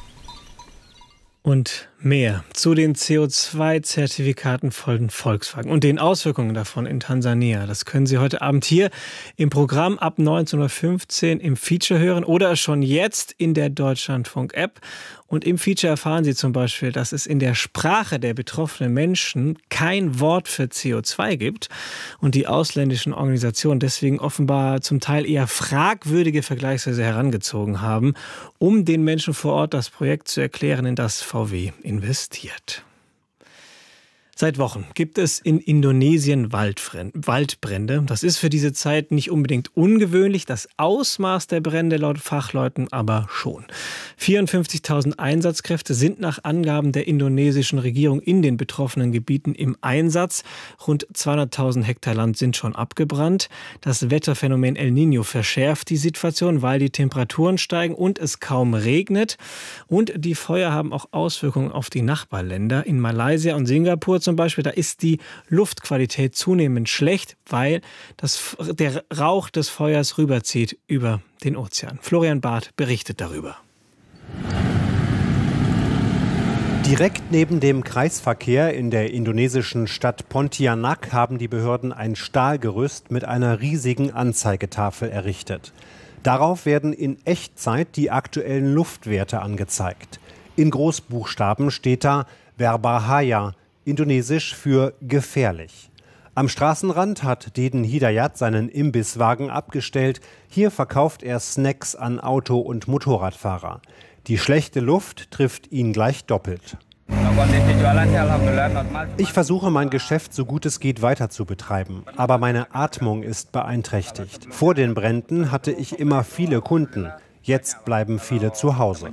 Und mehr zu den C O zwei Zertifikaten von Volkswagen und den Auswirkungen davon in Tansania. Das können Sie heute Abend hier im Programm ab neunzehn Uhr fünfzehn im Feature hören oder schon jetzt in der Deutschlandfunk-App. Und im Feature erfahren Sie zum Beispiel, dass es in der Sprache der betroffenen Menschen kein Wort für C O zwei gibt und die ausländischen Organisationen deswegen offenbar zum Teil eher fragwürdige Vergleichsweise herangezogen haben, um den Menschen vor Ort das Projekt zu erklären, in das V W investiert. Seit Wochen gibt es in Indonesien Waldbrände. Das ist für diese Zeit nicht unbedingt ungewöhnlich, das Ausmaß der Brände laut Fachleuten aber schon. vierundfünfzigtausend Einsatzkräfte sind nach Angaben der indonesischen Regierung in den betroffenen Gebieten im Einsatz. Rund zweihunderttausend Hektar Land sind schon abgebrannt. Das Wetterphänomen El Niño verschärft die Situation, weil die Temperaturen steigen und es kaum regnet. Und die Feuer haben auch Auswirkungen auf die Nachbarländer. In Malaysia und Singapur zum Beispiel, da ist die Luftqualität zunehmend schlecht, weil das, der Rauch des Feuers rüberzieht über den Ozean. Florian Barth berichtet darüber. Direkt neben dem Kreisverkehr in der indonesischen Stadt Pontianak haben die Behörden ein Stahlgerüst mit einer riesigen Anzeigetafel errichtet. Darauf werden in Echtzeit die aktuellen Luftwerte angezeigt. In Großbuchstaben steht da Berbahaya, indonesisch für gefährlich. Am Straßenrand hat Deden Hidayat seinen Imbisswagen abgestellt. Hier verkauft er Snacks an Auto- und Motorradfahrer. Die schlechte Luft trifft ihn gleich doppelt. Ich versuche, mein Geschäft so gut es geht weiter zu betreiben, aber meine Atmung ist beeinträchtigt. Vor den Bränden hatte ich immer viele Kunden. Jetzt bleiben viele zu Hause.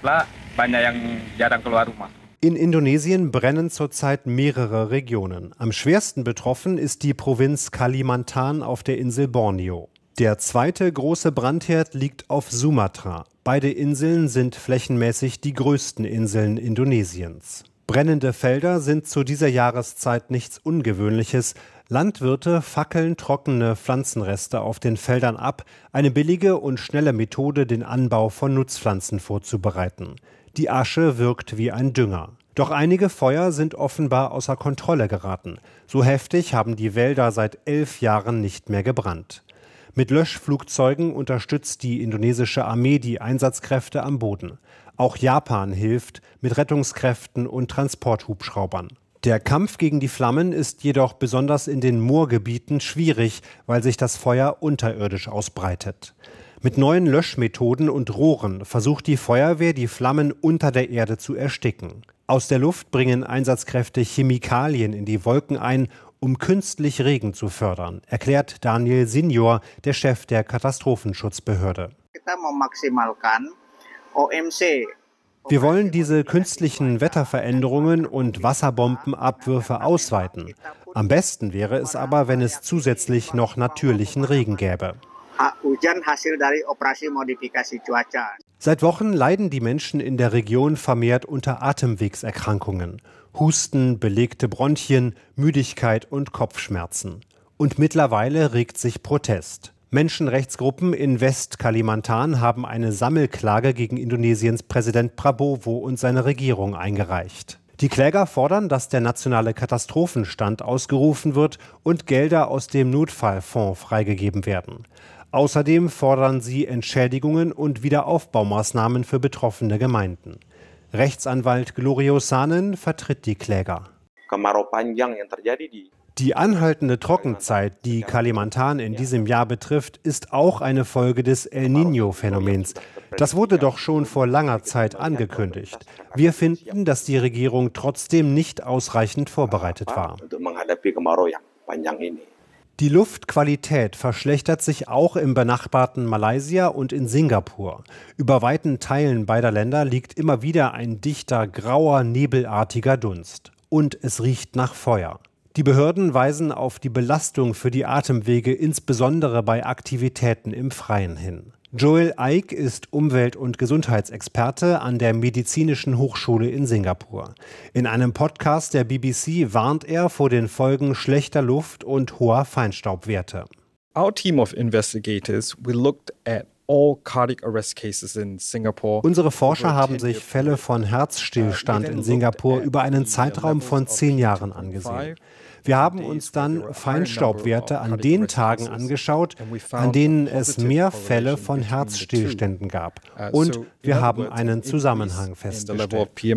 In Indonesien brennen zurzeit mehrere Regionen. Am schwersten betroffen ist die Provinz Kalimantan auf der Insel Borneo. Der zweite große Brandherd liegt auf Sumatra. Beide Inseln sind flächenmäßig die größten Inseln Indonesiens. Brennende Felder sind zu dieser Jahreszeit nichts Ungewöhnliches. Landwirte fackeln trockene Pflanzenreste auf den Feldern ab, eine billige und schnelle Methode, den Anbau von Nutzpflanzen vorzubereiten. Die Asche wirkt wie ein Dünger. Doch einige Feuer sind offenbar außer Kontrolle geraten. So heftig haben die Wälder seit elf Jahren nicht mehr gebrannt. Mit Löschflugzeugen unterstützt die indonesische Armee die Einsatzkräfte am Boden. Auch Japan hilft mit Rettungskräften und Transporthubschraubern. Der Kampf gegen die Flammen ist jedoch besonders in den Moorgebieten schwierig, weil sich das Feuer unterirdisch ausbreitet. Mit neuen Löschmethoden und Rohren versucht die Feuerwehr, die Flammen unter der Erde zu ersticken. Aus der Luft bringen Einsatzkräfte Chemikalien in die Wolken ein, um künstlich Regen zu fördern, erklärt Daniel Senior, der Chef der Katastrophenschutzbehörde. Wir wollen diese künstlichen Wetterveränderungen und Wasserbombenabwürfe ausweiten. Am besten wäre es aber, wenn es zusätzlich noch natürlichen Regen gäbe. Seit Wochen leiden die Menschen in der Region vermehrt unter Atemwegserkrankungen. Husten, belegte Bronchien, Müdigkeit und Kopfschmerzen. Und mittlerweile regt sich Protest. Menschenrechtsgruppen in West-Kalimantan haben eine Sammelklage gegen Indonesiens Präsident Prabowo und seine Regierung eingereicht. Die Kläger fordern, dass der nationale Katastrophenstand ausgerufen wird und Gelder aus dem Notfallfonds freigegeben werden. Außerdem fordern sie Entschädigungen und Wiederaufbaumaßnahmen für betroffene Gemeinden. Rechtsanwalt Glorio Sanen vertritt die Kläger. Die anhaltende Trockenzeit, die Kalimantan in diesem Jahr betrifft, ist auch eine Folge des El Niño-Phänomens. Das wurde doch schon vor langer Zeit angekündigt. Wir finden, dass die Regierung trotzdem nicht ausreichend vorbereitet war. Die Luftqualität verschlechtert sich auch im benachbarten Malaysia und in Singapur. Über weiten Teilen beider Länder liegt immer wieder ein dichter, grauer, nebelartiger Dunst. Und es riecht nach Feuer. Die Behörden weisen auf die Belastung für die Atemwege, insbesondere bei Aktivitäten im Freien hin. Joel Ike ist Umwelt- und Gesundheitsexperte an der Medizinischen Hochschule in Singapur. In einem Podcast der B B C warnt er vor den Folgen schlechter Luft und hoher Feinstaubwerte. Our team of investigators, we looked at all cardiac arrest cases in Singapore. Unsere Forscher haben sich Fälle von Herzstillstand in Singapur über einen Zeitraum von zehn Jahren angesehen. Wir haben uns dann Feinstaubwerte an den Tagen angeschaut, an denen es mehr Fälle von Herzstillständen gab. Und wir haben einen Zusammenhang festgestellt.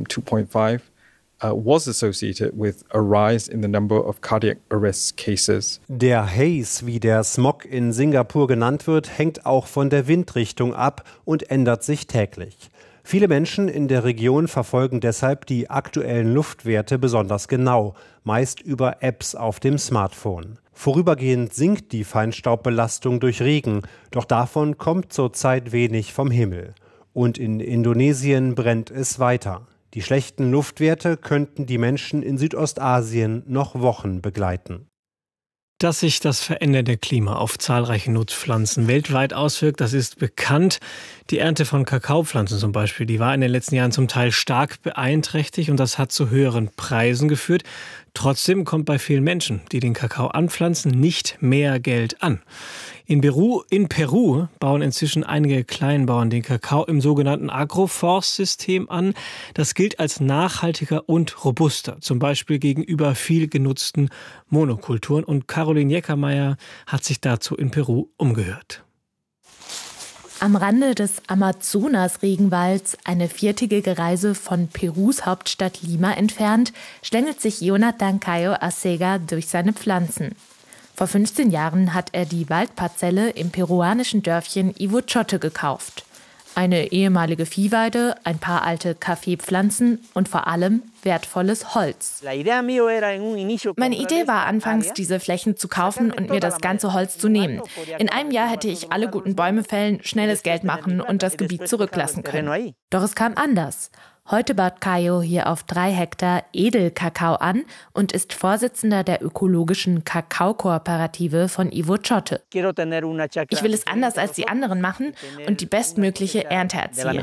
was associated with a rise in the number of cardiac arrest cases. Der Haze, wie der Smog in Singapur genannt wird, hängt auch von der Windrichtung ab und ändert sich täglich. Viele Menschen in der Region verfolgen deshalb die aktuellen Luftwerte besonders genau, meist über Apps auf dem Smartphone. Vorübergehend sinkt die Feinstaubbelastung durch Regen, doch davon kommt zurzeit wenig vom Himmel. Und in Indonesien brennt es weiter. Die schlechten Luftwerte könnten die Menschen in Südostasien noch Wochen begleiten. Dass sich das verändernde Klima auf zahlreiche Nutzpflanzen weltweit auswirkt, das ist bekannt. Die Ernte von Kakaopflanzen zum Beispiel, die war in den letzten Jahren zum Teil stark beeinträchtigt und das hat zu höheren Preisen geführt. Trotzdem kommt bei vielen Menschen, die den Kakao anpflanzen, nicht mehr Geld an. In Peru, in Peru bauen inzwischen einige Kleinbauern den Kakao im sogenannten Agroforstsystem an. Das gilt als nachhaltiger und robuster, zum Beispiel gegenüber viel genutzten Monokulturen. Und Caroline Jeckermeier hat sich dazu in Peru umgehört. Am Rande des Amazonas-Regenwalds, eine viertägige Reise von Perus Hauptstadt Lima entfernt, schlängelt sich Jonathan Cayo Acega durch seine Pflanzen. Vor fünfzehn Jahren hat er die Waldparzelle im peruanischen Dörfchen Ivochote gekauft. Eine ehemalige Viehweide, ein paar alte Kaffeepflanzen und vor allem wertvolles Holz. Meine Idee war anfangs, diese Flächen zu kaufen und mir das ganze Holz zu nehmen. In einem Jahr hätte ich alle guten Bäume fällen, schnelles Geld machen und das Gebiet zurücklassen können. Doch es kam anders. Heute baut Caio hier auf drei Hektar Edelkakao an und ist Vorsitzender der ökologischen Kakaokooperative von Ivo Chotte. Ich will es anders als die anderen machen und die bestmögliche Ernte erzielen.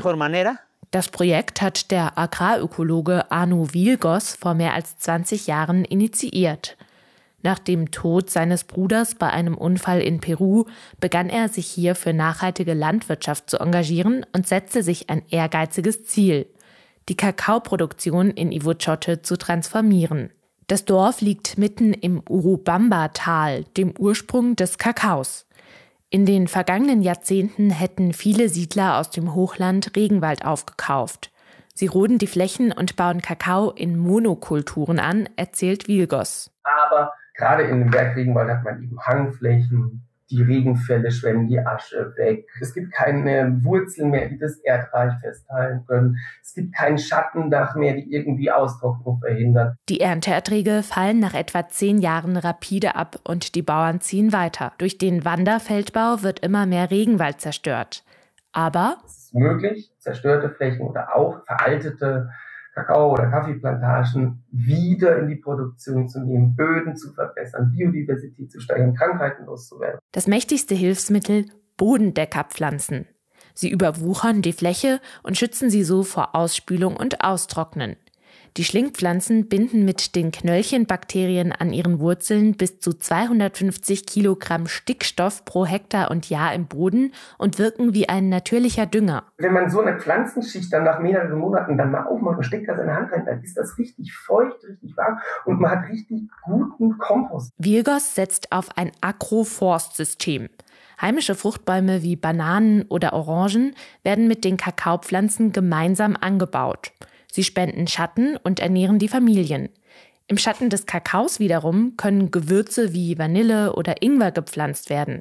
Das Projekt hat der Agrarökologe Anu Vilgos vor mehr als zwanzig Jahren initiiert. Nach dem Tod seines Bruders bei einem Unfall in Peru begann er, sich hier für nachhaltige Landwirtschaft zu engagieren und setzte sich ein ehrgeiziges Ziel: die Kakaoproduktion in Ivo Chotte zu transformieren. Das Dorf liegt mitten im Urubamba-Tal, dem Ursprung des Kakaos. In den vergangenen Jahrzehnten hätten viele Siedler aus dem Hochland Regenwald aufgekauft. Sie roden die Flächen und bauen Kakao in Monokulturen an, erzählt Vilgos. Aber gerade in dem Bergregenwald hat man eben Hangflächen, die Regenfälle schwemmen die Asche weg. Es gibt keine Wurzeln mehr, die das Erdreich festhalten können. Es gibt kein Schattendach mehr, die irgendwie Austrocknung verhindern. Die Ernteerträge fallen nach etwa zehn Jahren rapide ab und die Bauern ziehen weiter. Durch den Wanderfeldbau wird immer mehr Regenwald zerstört. Aber es ist möglich, zerstörte Flächen oder auch veraltete Kakao- oder Kaffeeplantagen wieder in die Produktion zu nehmen, Böden zu verbessern, Biodiversität zu steigern, Krankheiten loszuwerden. Das mächtigste Hilfsmittel: Bodendeckerpflanzen. Sie überwuchern die Fläche und schützen sie so vor Ausspülung und Austrocknen. Die Schlingpflanzen binden mit den Knöllchenbakterien an ihren Wurzeln bis zu zweihundertfünfzig Kilogramm Stickstoff pro Hektar und Jahr im Boden und wirken wie ein natürlicher Dünger. Wenn man so eine Pflanzenschicht dann nach mehreren Monaten dann mal aufmacht und steckt da seine Hand rein, dann ist das richtig feucht, richtig warm und man hat richtig guten Kompost. Vilgos setzt auf ein Agroforstsystem. Heimische Fruchtbäume wie Bananen oder Orangen werden mit den Kakaopflanzen gemeinsam angebaut. Sie spenden Schatten und ernähren die Familien. Im Schatten des Kakaos wiederum können Gewürze wie Vanille oder Ingwer gepflanzt werden.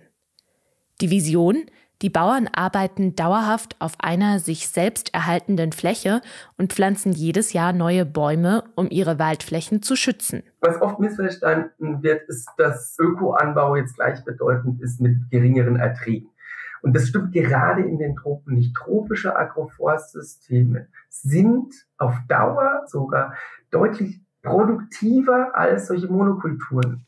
Die Vision: Die Bauern arbeiten dauerhaft auf einer sich selbst erhaltenden Fläche und pflanzen jedes Jahr neue Bäume, um ihre Waldflächen zu schützen. Was oft missverstanden wird, ist, dass Ökoanbau jetzt gleichbedeutend ist mit geringeren Erträgen. Und das stimmt gerade in den Tropen nicht. Tropische Agroforstsysteme sind auf Dauer sogar deutlich produktiver als solche Monokulturen.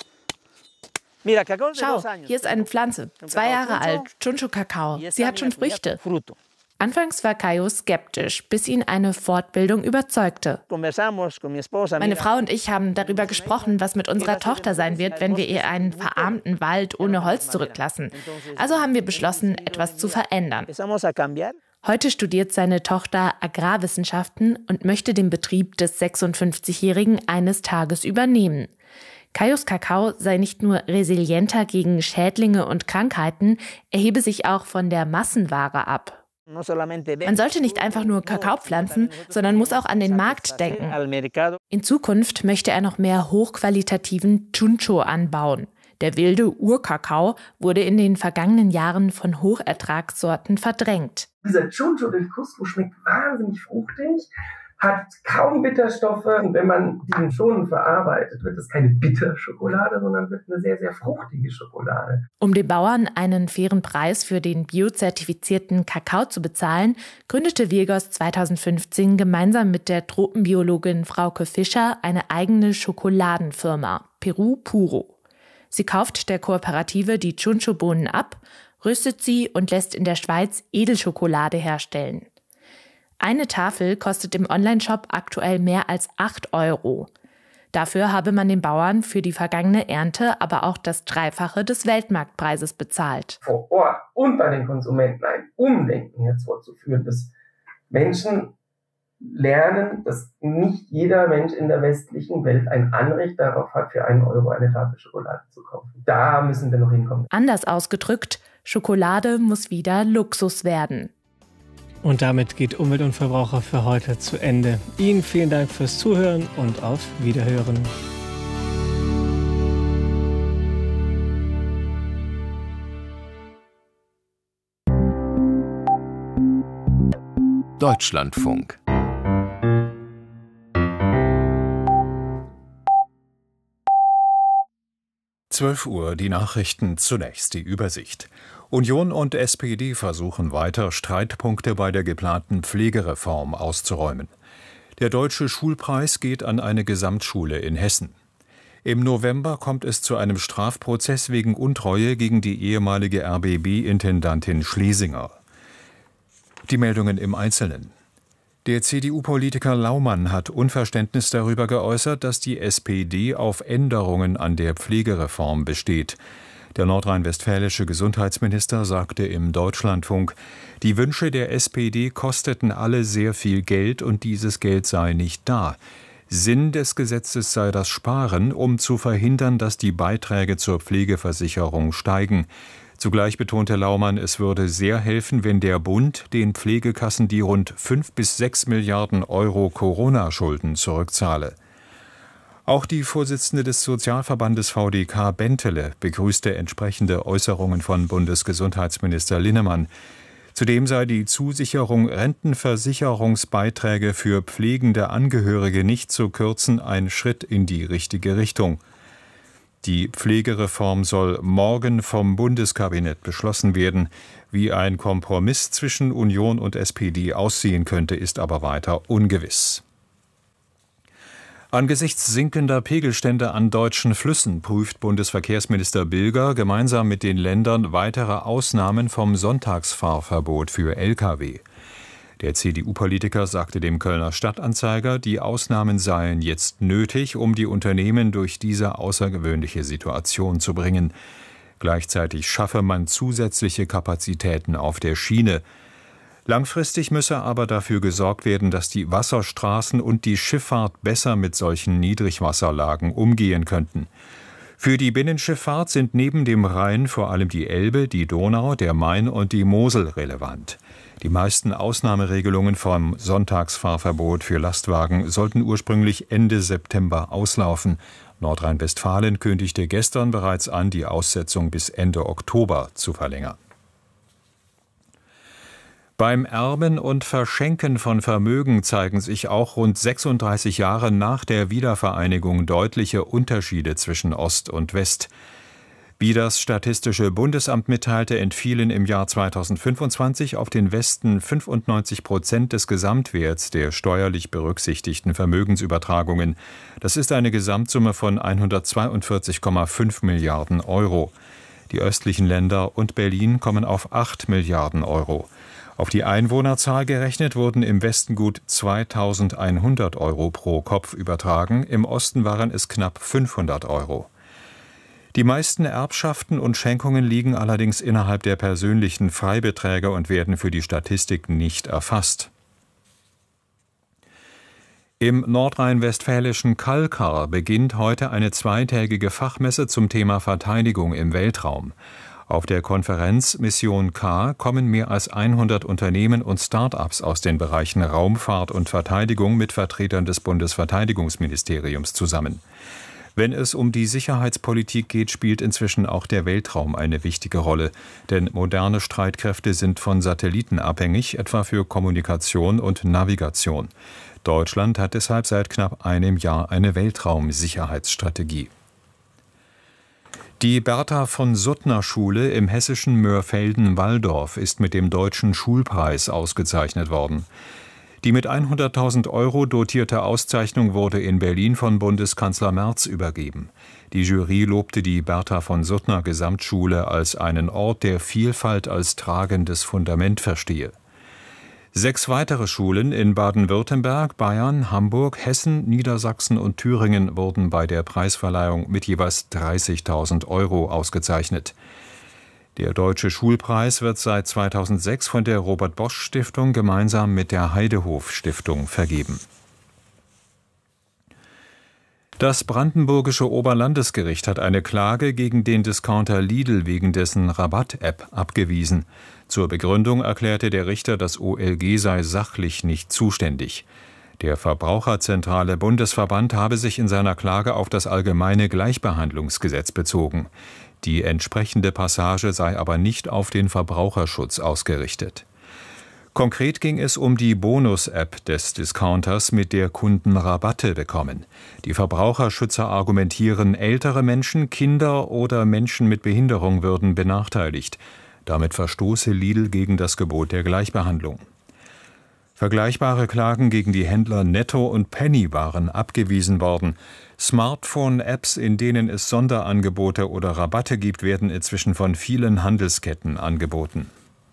Schau, hier ist eine Pflanze, zwei Jahre alt, Chunchu-Kakao. Sie hat schon Früchte. Anfangs war Caio skeptisch, bis ihn eine Fortbildung überzeugte. Meine Frau und ich haben darüber gesprochen, was mit unserer Tochter sein wird, wenn wir ihr einen verarmten Wald ohne Holz zurücklassen. Also haben wir beschlossen, etwas zu verändern. Heute studiert seine Tochter Agrarwissenschaften und möchte den Betrieb des sechsundfünfzigjährigen eines Tages übernehmen. Caios Kakao sei nicht nur resilienter gegen Schädlinge und Krankheiten, er hebe sich auch von der Massenware ab. Man sollte nicht einfach nur Kakao pflanzen, sondern muss auch an den Markt denken. In Zukunft möchte er noch mehr hochqualitativen Chuncho anbauen. Der wilde Urkakao wurde in den vergangenen Jahren von Hochertragssorten verdrängt. Dieser Chuncho del Cusco schmeckt wahnsinnig fruchtig, hat kaum Bitterstoffe. Und wenn man diesen schon verarbeitet, wird es keine Bitterschokolade, sondern wird eine sehr, sehr fruchtige Schokolade. Um den Bauern einen fairen Preis für den biozertifizierten Kakao zu bezahlen, gründete Vilgos zweitausendfünfzehn gemeinsam mit der Tropenbiologin Frauke Fischer eine eigene Schokoladenfirma, Peru Puro. Sie kauft der Kooperative die Chuncho-Bohnen ab, röstet sie und lässt in der Schweiz Edelschokolade herstellen. Eine Tafel kostet im Onlineshop aktuell mehr als acht Euro. Dafür habe man den Bauern für die vergangene Ernte aber auch das Dreifache des Weltmarktpreises bezahlt. Vor Ort und bei den Konsumenten ein Umdenken hervorzuführen, dass Menschen lernen, dass nicht jeder Mensch in der westlichen Welt ein Anrecht darauf hat, für einen Euro eine Tafel Schokolade zu kaufen. Da müssen wir noch hinkommen. Anders ausgedrückt, Schokolade muss wieder Luxus werden. Und damit geht Umwelt und Verbraucher für heute zu Ende. Ihnen vielen Dank fürs Zuhören und auf Wiederhören. Deutschlandfunk. zwölf Uhr, die Nachrichten, zunächst die Übersicht. Union und S P D versuchen weiter, Streitpunkte bei der geplanten Pflegereform auszuräumen. Der Deutsche Schulpreis geht an eine Gesamtschule in Hessen. Im November kommt es zu einem Strafprozess wegen Untreue gegen die ehemalige R B B-Intendantin Schlesinger. Die Meldungen im Einzelnen. Der C D U-Politiker Laumann hat Unverständnis darüber geäußert, dass die S P D auf Änderungen an der Pflegereform besteht. Der nordrhein-westfälische Gesundheitsminister sagte im Deutschlandfunk, die Wünsche der S P D kosteten alle sehr viel Geld und dieses Geld sei nicht da. Sinn des Gesetzes sei das Sparen, um zu verhindern, dass die Beiträge zur Pflegeversicherung steigen. Zugleich betonte Laumann, es würde sehr helfen, wenn der Bund den Pflegekassen die rund fünf bis sechs Milliarden Euro Corona-Schulden zurückzahle. Auch die Vorsitzende des Sozialverbandes V D K Bentele begrüßte entsprechende Äußerungen von Bundesgesundheitsminister Linnemann. Zudem sei die Zusicherung, Rentenversicherungsbeiträge für pflegende Angehörige nicht zu kürzen, ein Schritt in die richtige Richtung. Die Pflegereform soll morgen vom Bundeskabinett beschlossen werden. Wie ein Kompromiss zwischen Union und S P D aussehen könnte, ist aber weiter ungewiss. Angesichts sinkender Pegelstände an deutschen Flüssen prüft Bundesverkehrsminister Bilger gemeinsam mit den Ländern weitere Ausnahmen vom Sonntagsfahrverbot für L K W. Der C D U-Politiker sagte dem Kölner Stadtanzeiger, die Ausnahmen seien jetzt nötig, um die Unternehmen durch diese außergewöhnliche Situation zu bringen. Gleichzeitig schaffe man zusätzliche Kapazitäten auf der Schiene. Langfristig müsse aber dafür gesorgt werden, dass die Wasserstraßen und die Schifffahrt besser mit solchen Niedrigwasserlagen umgehen könnten. Für die Binnenschifffahrt sind neben dem Rhein vor allem die Elbe, die Donau, der Main und die Mosel relevant. Die meisten Ausnahmeregelungen vom Sonntagsfahrverbot für Lastwagen sollten ursprünglich Ende September auslaufen. Nordrhein-Westfalen kündigte gestern bereits an, die Aussetzung bis Ende Oktober zu verlängern. Beim Erben und Verschenken von Vermögen zeigen sich auch rund sechsunddreißig Jahre nach der Wiedervereinigung deutliche Unterschiede zwischen Ost und West. Wie das Statistische Bundesamt mitteilte, entfielen im Jahr zweitausendfünfundzwanzig auf den Westen fünfundneunzig Prozent des Gesamtwerts der steuerlich berücksichtigten Vermögensübertragungen. Das ist eine Gesamtsumme von hundertzweiundvierzig Komma fünf Milliarden Euro. Die östlichen Länder und Berlin kommen auf acht Milliarden Euro. Auf die Einwohnerzahl gerechnet wurden im Westen gut zweitausendeinhundert Euro pro Kopf übertragen, im Osten waren es knapp fünfhundert Euro. Die meisten Erbschaften und Schenkungen liegen allerdings innerhalb der persönlichen Freibeträge und werden für die Statistik nicht erfasst. Im nordrhein-westfälischen Kalkar beginnt heute eine zweitägige Fachmesse zum Thema Verteidigung im Weltraum. Auf der Konferenz Mission K kommen mehr als hundert Unternehmen und Start-ups aus den Bereichen Raumfahrt und Verteidigung mit Vertretern des Bundesverteidigungsministeriums zusammen. Wenn es um die Sicherheitspolitik geht, spielt inzwischen auch der Weltraum eine wichtige Rolle. Denn moderne Streitkräfte sind von Satelliten abhängig, etwa für Kommunikation und Navigation. Deutschland hat deshalb seit knapp einem Jahr eine Weltraumsicherheitsstrategie. Die Bertha-von-Suttner-Schule im hessischen Mörfelden-Walldorf ist mit dem Deutschen Schulpreis ausgezeichnet worden. Die mit hunderttausend Euro dotierte Auszeichnung wurde in Berlin von Bundeskanzler Merz übergeben. Die Jury lobte die Bertha-von-Suttner-Gesamtschule als einen Ort, der Vielfalt als tragendes Fundament verstehe. Sechs weitere Schulen in Baden-Württemberg, Bayern, Hamburg, Hessen, Niedersachsen und Thüringen wurden bei der Preisverleihung mit jeweils dreißigtausend Euro ausgezeichnet. Der Deutsche Schulpreis wird seit zweitausendsechs von der Robert-Bosch-Stiftung gemeinsam mit der Heidehof-Stiftung vergeben. Das brandenburgische Oberlandesgericht hat eine Klage gegen den Discounter Lidl wegen dessen Rabatt-App abgewiesen. Zur Begründung erklärte der Richter, das O L G sei sachlich nicht zuständig. Der Verbraucherzentrale Bundesverband habe sich in seiner Klage auf das allgemeine Gleichbehandlungsgesetz bezogen. Die entsprechende Passage sei aber nicht auf den Verbraucherschutz ausgerichtet. Konkret ging es um die Bonus-App des Discounters, mit der Kunden Rabatte bekommen. Die Verbraucherschützer argumentieren, ältere Menschen, Kinder oder Menschen mit Behinderung würden benachteiligt. Damit verstoße Lidl gegen das Gebot der Gleichbehandlung. Vergleichbare Klagen gegen die Händler Netto und Penny waren abgewiesen worden. Smartphone-Apps, in denen es Sonderangebote oder Rabatte gibt, werden inzwischen von vielen Handelsketten angeboten.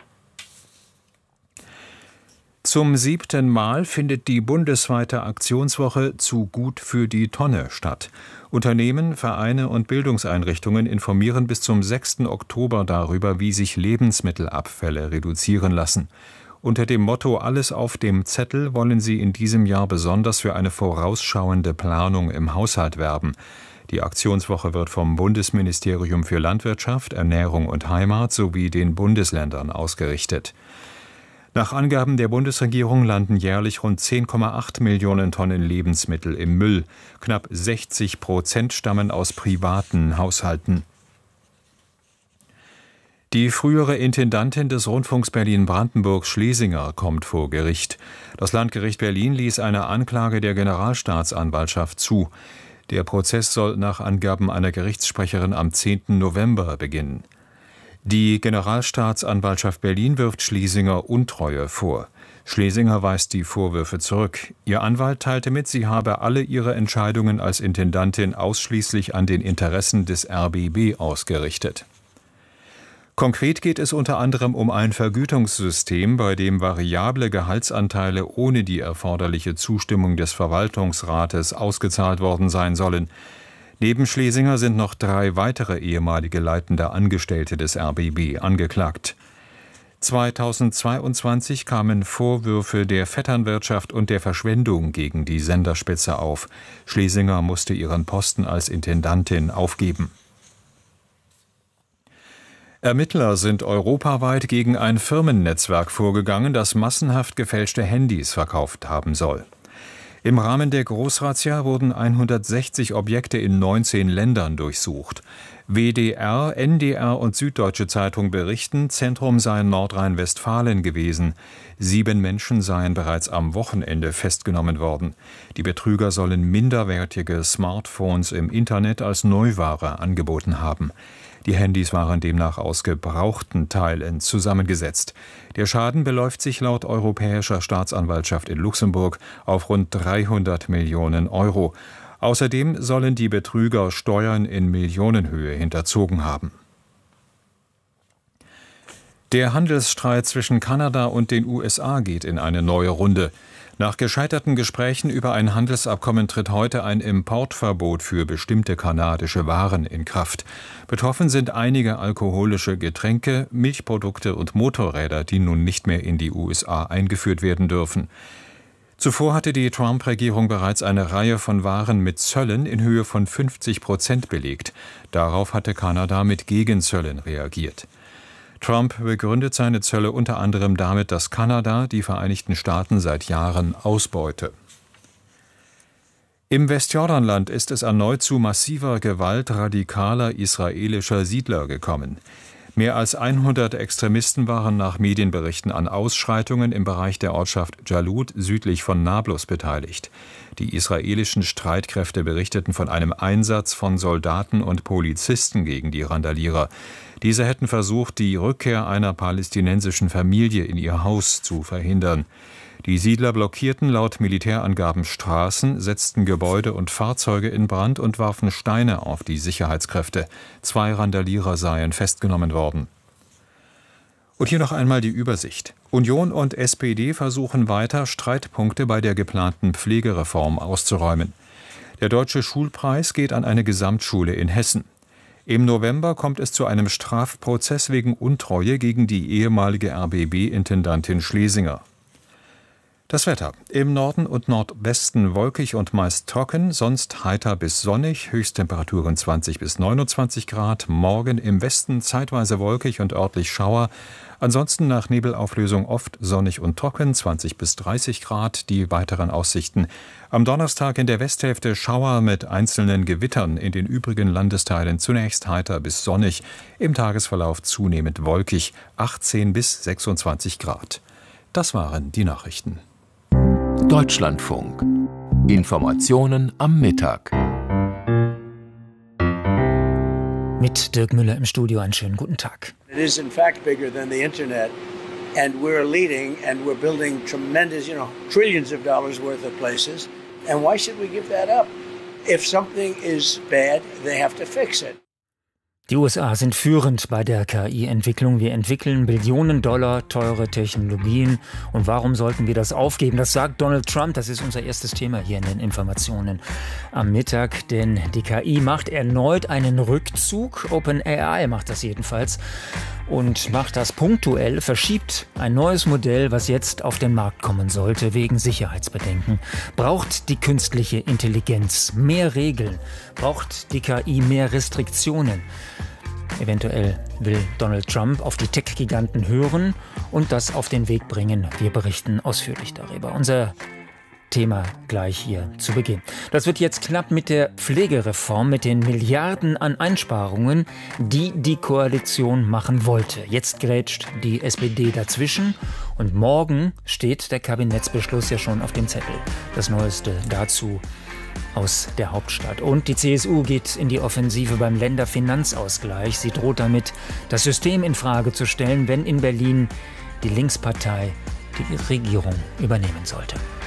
Zum siebten Mal findet die bundesweite Aktionswoche Zu gut für die Tonne statt. Unternehmen, Vereine und Bildungseinrichtungen informieren bis zum sechsten Oktober darüber, wie sich Lebensmittelabfälle reduzieren lassen. Unter dem Motto »Alles auf dem Zettel« wollen sie in diesem Jahr besonders für eine vorausschauende Planung im Haushalt werben. Die Aktionswoche wird vom Bundesministerium für Landwirtschaft, Ernährung und Heimat sowie den Bundesländern ausgerichtet. Nach Angaben der Bundesregierung landen jährlich rund zehn Komma acht Millionen Tonnen Lebensmittel im Müll. Knapp sechzig Prozent stammen aus privaten Haushalten. Die frühere Intendantin des Rundfunks Berlin-Brandenburg, Schlesinger, kommt vor Gericht. Das Landgericht Berlin ließ eine Anklage der Generalstaatsanwaltschaft zu. Der Prozess soll nach Angaben einer Gerichtssprecherin am zehnten November beginnen. Die Generalstaatsanwaltschaft Berlin wirft Schlesinger Untreue vor. Schlesinger weist die Vorwürfe zurück. Ihr Anwalt teilte mit, sie habe alle ihre Entscheidungen als Intendantin ausschließlich an den Interessen des R B B ausgerichtet. Konkret geht es unter anderem um ein Vergütungssystem, bei dem variable Gehaltsanteile ohne die erforderliche Zustimmung des Verwaltungsrates ausgezahlt worden sein sollen. Neben Schlesinger sind noch drei weitere ehemalige leitende Angestellte des R B B angeklagt. zweitausendzweiundzwanzig kamen Vorwürfe der Vetternwirtschaft und der Verschwendung gegen die Senderspitze auf. Schlesinger musste ihren Posten als Intendantin aufgeben. Ermittler sind europaweit gegen ein Firmennetzwerk vorgegangen, das massenhaft gefälschte Handys verkauft haben soll. Im Rahmen der Großrazzia wurden hundertsechzig Objekte in neunzehn Ländern durchsucht. W D R, N D R und Süddeutsche Zeitung berichten, Zentrum sei Nordrhein-Westfalen gewesen. Sieben Menschen seien bereits am Wochenende festgenommen worden. Die Betrüger sollen minderwertige Smartphones im Internet als Neuware angeboten haben. Die Handys waren demnach aus gebrauchten Teilen zusammengesetzt. Der Schaden beläuft sich laut Europäischer Staatsanwaltschaft in Luxemburg auf rund dreihundert Millionen Euro. Außerdem sollen die Betrüger Steuern in Millionenhöhe hinterzogen haben. Der Handelsstreit zwischen Kanada und den U S A geht in eine neue Runde. Nach gescheiterten Gesprächen über ein Handelsabkommen tritt heute ein Importverbot für bestimmte kanadische Waren in Kraft. Betroffen sind einige alkoholische Getränke, Milchprodukte und Motorräder, die nun nicht mehr in die U S A eingeführt werden dürfen. Zuvor hatte die Trump-Regierung bereits eine Reihe von Waren mit Zöllen in Höhe von fünfzig Prozent belegt. Darauf hatte Kanada mit Gegenzöllen reagiert. Trump begründet seine Zölle unter anderem damit, dass Kanada die Vereinigten Staaten seit Jahren ausbeute. Im Westjordanland ist es erneut zu massiver Gewalt radikaler israelischer Siedler gekommen. Mehr als hundert Extremisten waren nach Medienberichten an Ausschreitungen im Bereich der Ortschaft Jalut südlich von Nablus beteiligt. Die israelischen Streitkräfte berichteten von einem Einsatz von Soldaten und Polizisten gegen die Randalierer. Diese hätten versucht, die Rückkehr einer palästinensischen Familie in ihr Haus zu verhindern. Die Siedler blockierten laut Militärangaben Straßen, setzten Gebäude und Fahrzeuge in Brand und warfen Steine auf die Sicherheitskräfte. Zwei Randalierer seien festgenommen worden. Und hier noch einmal die Übersicht. Union und S P D versuchen weiter, Streitpunkte bei der geplanten Pflegereform auszuräumen. Der Deutsche Schulpreis geht an eine Gesamtschule in Hessen. Im November kommt es zu einem Strafprozess wegen Untreue gegen die ehemalige R B B-Intendantin Schlesinger. Das Wetter. Im Norden und Nordwesten wolkig und meist trocken, sonst heiter bis sonnig, Höchsttemperaturen zwanzig bis neunundzwanzig Grad. Morgen im Westen zeitweise wolkig und örtlich Schauer. Ansonsten nach Nebelauflösung oft sonnig und trocken, zwanzig bis dreißig Grad. Die weiteren Aussichten. Am Donnerstag in der Westhälfte Schauer mit einzelnen Gewittern, in den übrigen Landesteilen zunächst heiter bis sonnig. Im Tagesverlauf zunehmend wolkig, achtzehn bis sechsundzwanzig Grad. Das waren die Nachrichten. Deutschlandfunk. Informationen am Mittag. Mit Dirk Müller im Studio einen schönen guten Tag. It is in fact bigger than the internet, and we're leading and we're building tremendous, you know, trillions of dollars worth of places. And why should we give that up? If something is bad, they have to fix it. Die U S A sind führend bei der K I-Entwicklung. Wir entwickeln Billionen Dollar teure Technologien. Und warum sollten wir das aufgeben? Das sagt Donald Trump. Das ist unser erstes Thema hier in den Informationen am Mittag. Denn die K I macht erneut einen Rückzug. OpenAI macht das jedenfalls. Und macht das punktuell, verschiebt ein neues Modell, was jetzt auf den Markt kommen sollte, wegen Sicherheitsbedenken. Braucht die künstliche Intelligenz mehr Regeln? Braucht die K I mehr Restriktionen? Eventuell will Donald Trump auf die Tech-Giganten hören und das auf den Weg bringen. Wir berichten ausführlich darüber. Unser Thema gleich hier zu Beginn. Das wird jetzt knapp mit der Pflegereform, mit den Milliarden an Einsparungen, die die Koalition machen wollte. Jetzt grätscht die S P D dazwischen und morgen steht der Kabinettsbeschluss ja schon auf dem Zettel. Das Neueste dazu aus der Hauptstadt. Und die C S U geht in die Offensive beim Länderfinanzausgleich. Sie droht damit, das System in Frage zu stellen, wenn in Berlin die Linkspartei die Regierung übernehmen sollte.